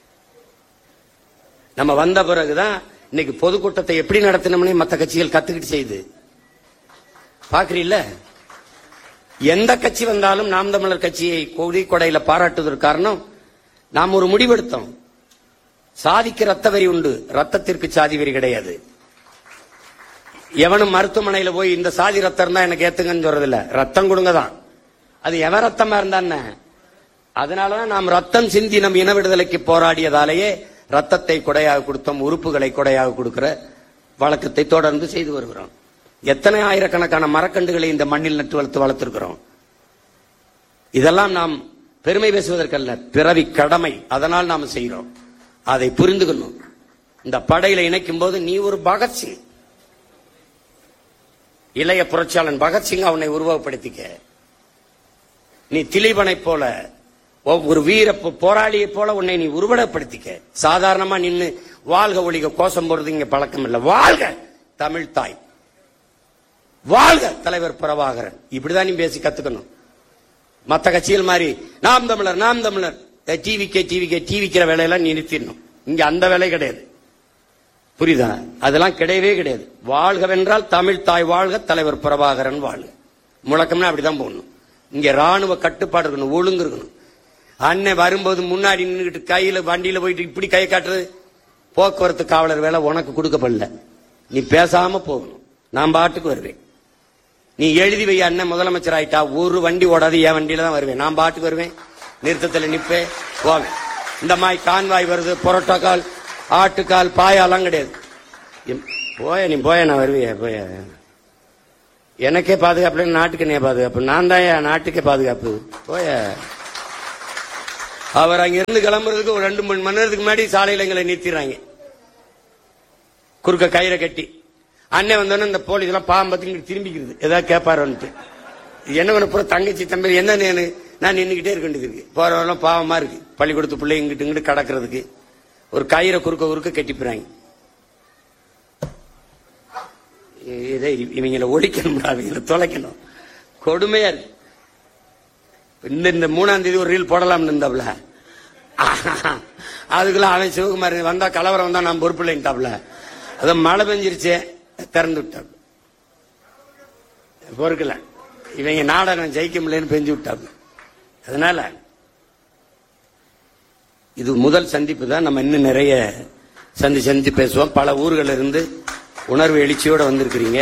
நம்ம வந்த பிறகுதான் இன்னைக்கு பொதுக்கூட்டத்தை எப்படி நடத்தினோம்னே மற்ற கட்சிகள் கத்துக்கிட்டு செய்து பாக்குறீல்ல. எந்த கட்சி வந்தாலும் நாம் தமிழர் கட்சியை கொடி கொடையில பாராட்டுவதற்கு காரணம், நாம் ஒரு முடிவெடுத்தோம். சாதிக்கு ரத்த வரி உண்டு, ரத்தத்திற்கு சாதி வரி கிடையாது. எவனும் மருத்துவமனையில போய் இந்த சாதி ரத்தம் இருந்தா எனக்கு ஏத்துங்கன்னு சொல்றதில்ல, ரத்தம் கொடுங்க தான். அது எவன் ரத்தமா இருந்தா. அதனாலதான் நாம் ரத்தம் சிந்தி நம் இன விடுதலைக்கு போராடியதாலேயே ரத்தத்தை கொடையாக கொடுத்தோம், உறுப்புகளை கொடையாக கொடுக்கிற வழக்கத்தை தொடர்ந்து செய்து வருகிறோம். எத்தனை ஆயிரக்கணக்கான மரக்கண்டுகளை இந்த மண்ணில் நட்டு வளர்த்து வளர்த்திருக்கிறோம். இதெல்லாம் நாம் பெருமை பேசுவதற்கல்ல, பிறவி கடமை. அதனால் நாம் செய்கிறோம். அதை புரிந்துக்கணும். இந்த படையில இணைக்கும் போது நீ ஒரு பகத்சிங், இளைய புரட்சியாளன் பகத்சிங் அவனை உருவகப்படுத்திக்க. நீ திலீபனை போல ஒரு வீர போராளியை போல உன்னை நீ உருவகப்படுத்திக்க. சாதாரணமா நின்று வாழ்க ஒழிக கோஷம் போறது இங்க பழக்கம் இல்லை. வாழ்க தமிழ் தாய், வாழ்க தலைவர் பிரபாகரன், இப்படிதான் நீ பேசி கத்துக்கணும். மற்ற கட்சிகள் மாதிரி நாம் தமிழர் நாம் தமிழர் டிவிக்கே டிவிக்கே டிவிக்கிற வேலையெல்லாம் நிறுத்திடணும். இங்க அந்த வேலை கிடையாது. புரியுதா? அதெல்லாம் கிடையவே கிடையாது. வாழ்கவென்றால் தமிழ் தாய் வாழ்க, தலைவர் பிரபாகரன் வாழ்க. முழக்கம்னா அப்படிதான் போடணும். இங்க ராணுவ கட்டுப்பாடு இருக்கணும், ஒழுங்கு இருக்கணும். அண்ணன் வரும்போது முன்னாடி நின்றுட்டு கையில வண்டியில போயிட்டு இப்படி கை காட்டுறது போக்குவரத்து காவலர் வேலை உனக்கு கொடுக்கப்படல. நீ பேசாம போகணும். நான் பாட்டுக்கு வருவேன். நீ எழுதி வை, அண்ணன் முதலமைச்சர் ஆயிட்டா ஒரு வண்டி ஓடாது, என் வண்டியில தான் வருவேன். நான் பாட்டுக்கு வருவேன், நிறுத்தத்தில் நிப்பேன், போவேன். இந்த மாதிரி கான்வாய் வருது, புரோட்டோக்கால், ஆட்டுக்கால், பாயாலாம் கிடையாது. போய நீ போய நான் வருவிய போய. எனக்கே பாதுகாப்பு, நாட்டுக்கு நே பாதுகாப்பு. நான் தான் என் நாட்டுக்கே பாதுகாப்பு. போய அவர் அங்க இருந்து கிளம்புறதுக்கு ஒரு ரெண்டு மூணு மணி நேரத்துக்கு முன்னாடி சாலையில எங்களை நிறுத்திடுறாங்க, குறுக்க கயிறை கட்டி. அண்ணன் வந்தோன்னு இந்த போலீஸ் எல்லாம் பாம்பத்தி திரும்பிக்கிறது, ஏதாவது கேட்பாருன்ட்டு. என்ன பண்ண போற தங்கச்சி தம்பி என்ன நான் நின்றுகிட்டே இருக்க வேண்டியது இருக்கு. போறவரெல்லாம் பாவமா இருக்கு, பள்ளிக்கூடத்து பிள்ளை இங்கிட்டு இங்கிட்டு கடக்கிறதுக்கு ஒரு கயிறை குறுக்க குறுக்க கட்டிப்புறாங்க. இதை இவங்களை ஒழிக்கணும், அவங்களை தொலைக்கணும். கொடுமையா இருக்கு. இந்த இந்த மூணாம் தேதி ஒரு ரீல் போடலாம்னு இருந்தாப்ல, அதுக்குள்ள அவன் சிவகுமார் வந்தா கலவரம் வந்தா நான் பொறுப்பு இல்லைன்ட்டாப்ல. அதான் மழை பெஞ்சிருச்சே, திறந்து விட்டாப்ல, பொறுக்கல. இவங்க நாடகம் ஜெயிக்க முடியலன்னு பெஞ்சு விட்டாப்ல. அதனால இது முதல் சந்திப்பு தான். நம்ம இன்னும் நிறைய சந்தி சந்தி பேசுவோம். பல ஊர்கள் இருந்து உணர்வு எழுச்சியோட வந்திருக்கிறீங்க.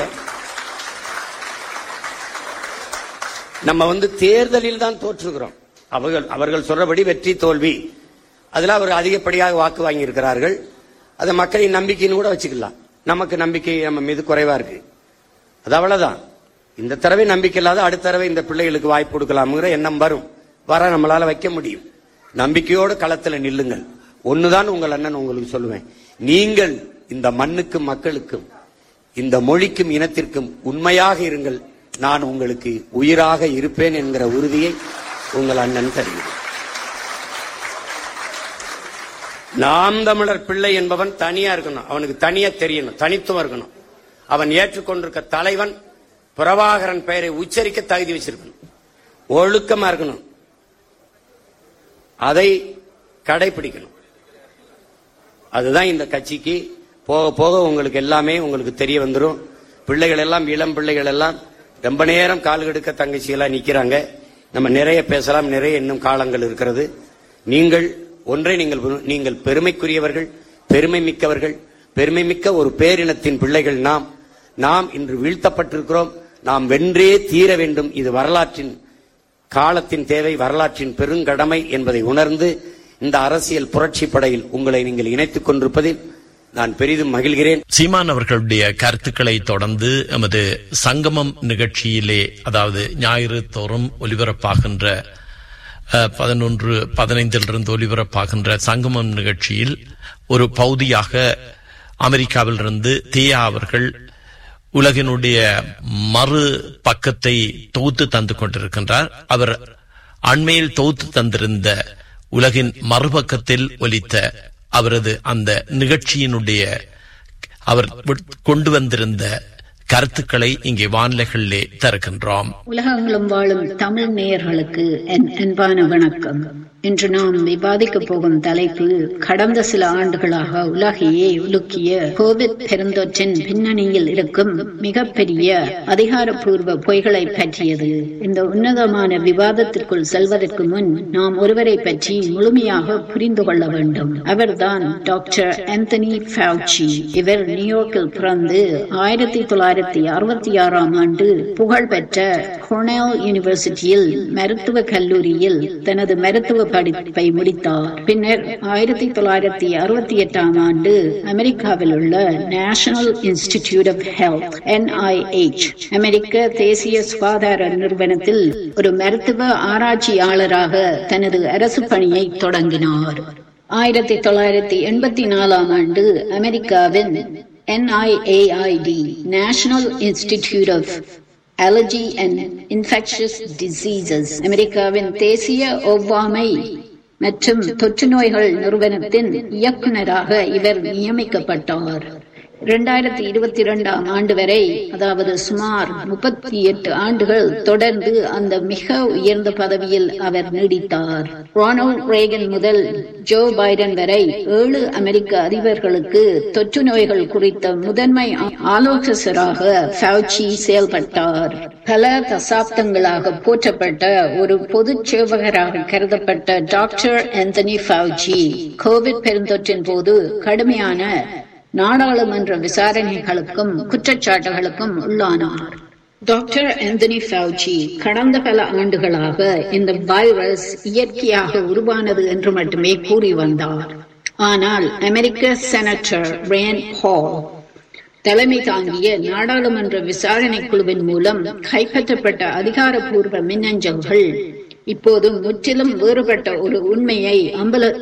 நம்ம வந்து தேர்தலில் தான் தோற்றுகிறோம். அவர்கள் அவர்கள் சொல்றபடி வெற்றி தோல்வி, அதுல அவர் அதிகப்படியாக வாக்கு வாங்கி இருக்கிறார்கள். அதை மக்களின் நம்பிக்கைன்னு கூட வச்சுக்கலாம். நமக்கு நம்பிக்கை நம்ம மீது குறைவா இருக்கு, அது அவ்வளவுதான். இந்த தடவை நம்பிக்கை இல்லாத அடுத்த தடவை இந்த பிள்ளைகளுக்கு வாய்ப்பு கொடுக்கலாம்ங்கிற எண்ணம் வரும். வர நம்மளால வைக்க முடியும். நம்பிக்கையோடு களத்துல நில்லுங்கள். ஒண்ணுதான் உங்கள் அண்ணன் உங்களுக்கு சொல்லுவேன், நீங்கள் இந்த மண்ணுக்கும் மக்களுக்கும் இந்த மொழிக்கும் இனத்திற்கும் உண்மையாக இருங்கள். நான் உங்களுக்கு உயிராக இருப்பேன் என்கிற உறுதியை உங்கள் அண்ணன் தருகிறேன். நாம் தமிழர் பிள்ளை என்பவன் தனியா இருக்கணும், அவனுக்கு தனியா தெரியணும், தனித்துவம் இருக்கணும். அவன் ஏற்றுக்கொண்டிருக்க தலைவன் பிரபாகரன் பெயரை உச்சரிக்க தகுதி வச்சிருக்கணும், ஒழுக்கமா இருக்கணும், அதை கடைபிடிக்கணும். அதுதான் இந்த கட்சிக்கு போக போக உங்களுக்கு எல்லாமே உங்களுக்கு தெரிய வந்துடும். பிள்ளைகள் எல்லாம், இளம் பிள்ளைகள் எல்லாம் ரொம்ப நேரம் கால் கெடுக்க தங்கச்சியெல்லாம் நிக்கிறாங்க. நம்ம நிறைய பேசலாம், நிறைய இன்னும் காலங்கள் இருக்கிறது. நீங்கள் ஒன்றை நீங்கள் நீங்கள் பெருமைக்குரியவர்கள், பெருமை மிக்கவர்கள், பெருமை மிக்க ஒரு பேரினத்தின் பிள்ளைகள். நாம் நாம் இன்று வீழ்த்தப்பட்டிருக்கிறோம். நாம் வென்றே தீர வேண்டும். இது வரலாற்றின் காலத்தின் தேவை, வரலாற்றின் பெருங்கடமை என்பதை உணர்ந்து இந்த அரசியல் புரட்சி படையில் உங்களை நீங்கள் இணைத்துக் கொண்டிருப்பதில் நான் பெரிதும் மகிழ்கிறேன். சீமான் அவர்களுடைய கருத்துக்களை தொடர்ந்து எமது சங்கமம் நிகழ்ச்சியிலே, அதாவது ஞாயிறு தோறும் ஒலிபரப்பாகின்ற பதினொன்று பதினைந்திலிருந்து ஒலிபரப்பாகின்ற சங்கமம் நிகழ்ச்சியில் ஒரு பகுதியாக அமெரிக்காவிலிருந்து தேயா அவர்கள் உலகினுடைய மறு பக்கத்தை தொகுத்து தந்து கொண்டிருக்கின்றார். அவர் அண்மையில் தொகுத்து தந்திருந்த உலகின் மறுபக்கத்தில் ஒலித்த அவரது அந்த நிகழ்ச்சியினுடைய அவர் கொண்டு வந்திருந்த கருத்துக்களை இங்கே வானிலைகளிலே தருகின்றோம். உலகங்களும் வாழும் தமிழ் நேயர்களுக்கு என் அன்பான வணக்கம். இன்று நாம் விவாதிக்க போகும் தலைப்பு கடந்த சில ஆண்டுகளாக உலகையே உலுக்கிய கோவிட் பெருந்தொற்றின் பின்னணியில் இருக்கும் மிகப்பெரிய அதிகாரப்பூர்வ பொய்களை பற்றியது. இந்த உன்னதமான விவாதத்திற்குள் செல்வதற்கு முன் நாம் ஒருவரை பற்றி முழுமையாக புரிந்து கொள்ள வேண்டும். அவர்தான் டாக்டர் ஆந்தனி ஃபவுச்சி. இவர் நியூயார்க்கில் பிறந்து ஆயிரத்தி தொள்ளாயிரத்தி அறுபத்தி ஆறாம் ஆண்டு புகழ்பெற்ற கொர்னெல் யூனிவர்சிட்டியில் மருத்துவ கல்லூரியில் தனது மருத்துவ படிப்பை முடித்தார். பின்னர் ஆயிரத்தி தொள்ளாயிரத்தி அறுபத்தி எட்டாம் ஆண்டு அமெரிக்காவில் உள்ள national institute of health N I H அமெரிக்க தேசிய சுகாதார நிறுவனத்தில் ஒரு மருத்துவ ஆராய்ச்சியாளராக தனது அரசு பணியை தொடங்கினார். ஆயிரத்தி தொள்ளாயிரத்தி எண்பத்தி நாலாம் ஆண்டு அமெரிக்காவின் என் ஐ ஏ ஐ D national institute of allergy and infectious diseases அமெரிக்காவின் தேசிய ஒவ்வாமை மற்றும் தொற்று நோய்கள் நிறுவனத்தின் இயக்குநராக இவர் நியமிக்கப்பட்டார். இரண்டாயிரத்தி இருபத்தி இரண்டாம் ஆண்டு வரை, அதாவது சுமார் முப்பத்தி எட்டு ஆண்டுகள் தொடர்ந்து அந்த மிக உயர்ந்த பதவியில் அவர் நீடித்தார். ரொனால்ட் ரேகன் முதல் ஜோ பைடன் வரை ஏழு அமெரிக்க அதிபர்களுக்கு தொற்று நோய்கள் குறித்த முதன்மை ஆலோசகராக ஃபவுச்சி செயல்பட்டார். பல தசாப்தங்களாக போற்றப்பட்ட ஒரு பொது சேவகராக கருதப்பட்ட டாக்டர் ஆந்தனி ஃபவுச்சி கோவிட் பெருந்தொற்றின் போது கடுமையான நாடாளுமன்ற விசாரணைகளுக்கும் குற்றச்சாட்டுகளுக்கும் உள்ளானார். டாக்டர் ஆந்தனி ஃபவுச்சி கடந்த பல ஆண்டுகளாக இந்த வைரஸ் இயற்கையாக உருவானது என்று மட்டுமே கூறி வந்தார். ஆனால் அமெரிக்க செனட்டர் ரேண்ட் பால் தலைமை தாங்கிய நாடாளுமன்ற விசாரணை குழுவின் மூலம் கைப்பற்றப்பட்ட அதிகாரப்பூர்வ மின்னஞ்சல்கள் இப்போது முற்றிலும் வேறுபட்ட ஒரு உண்மையை அம்பல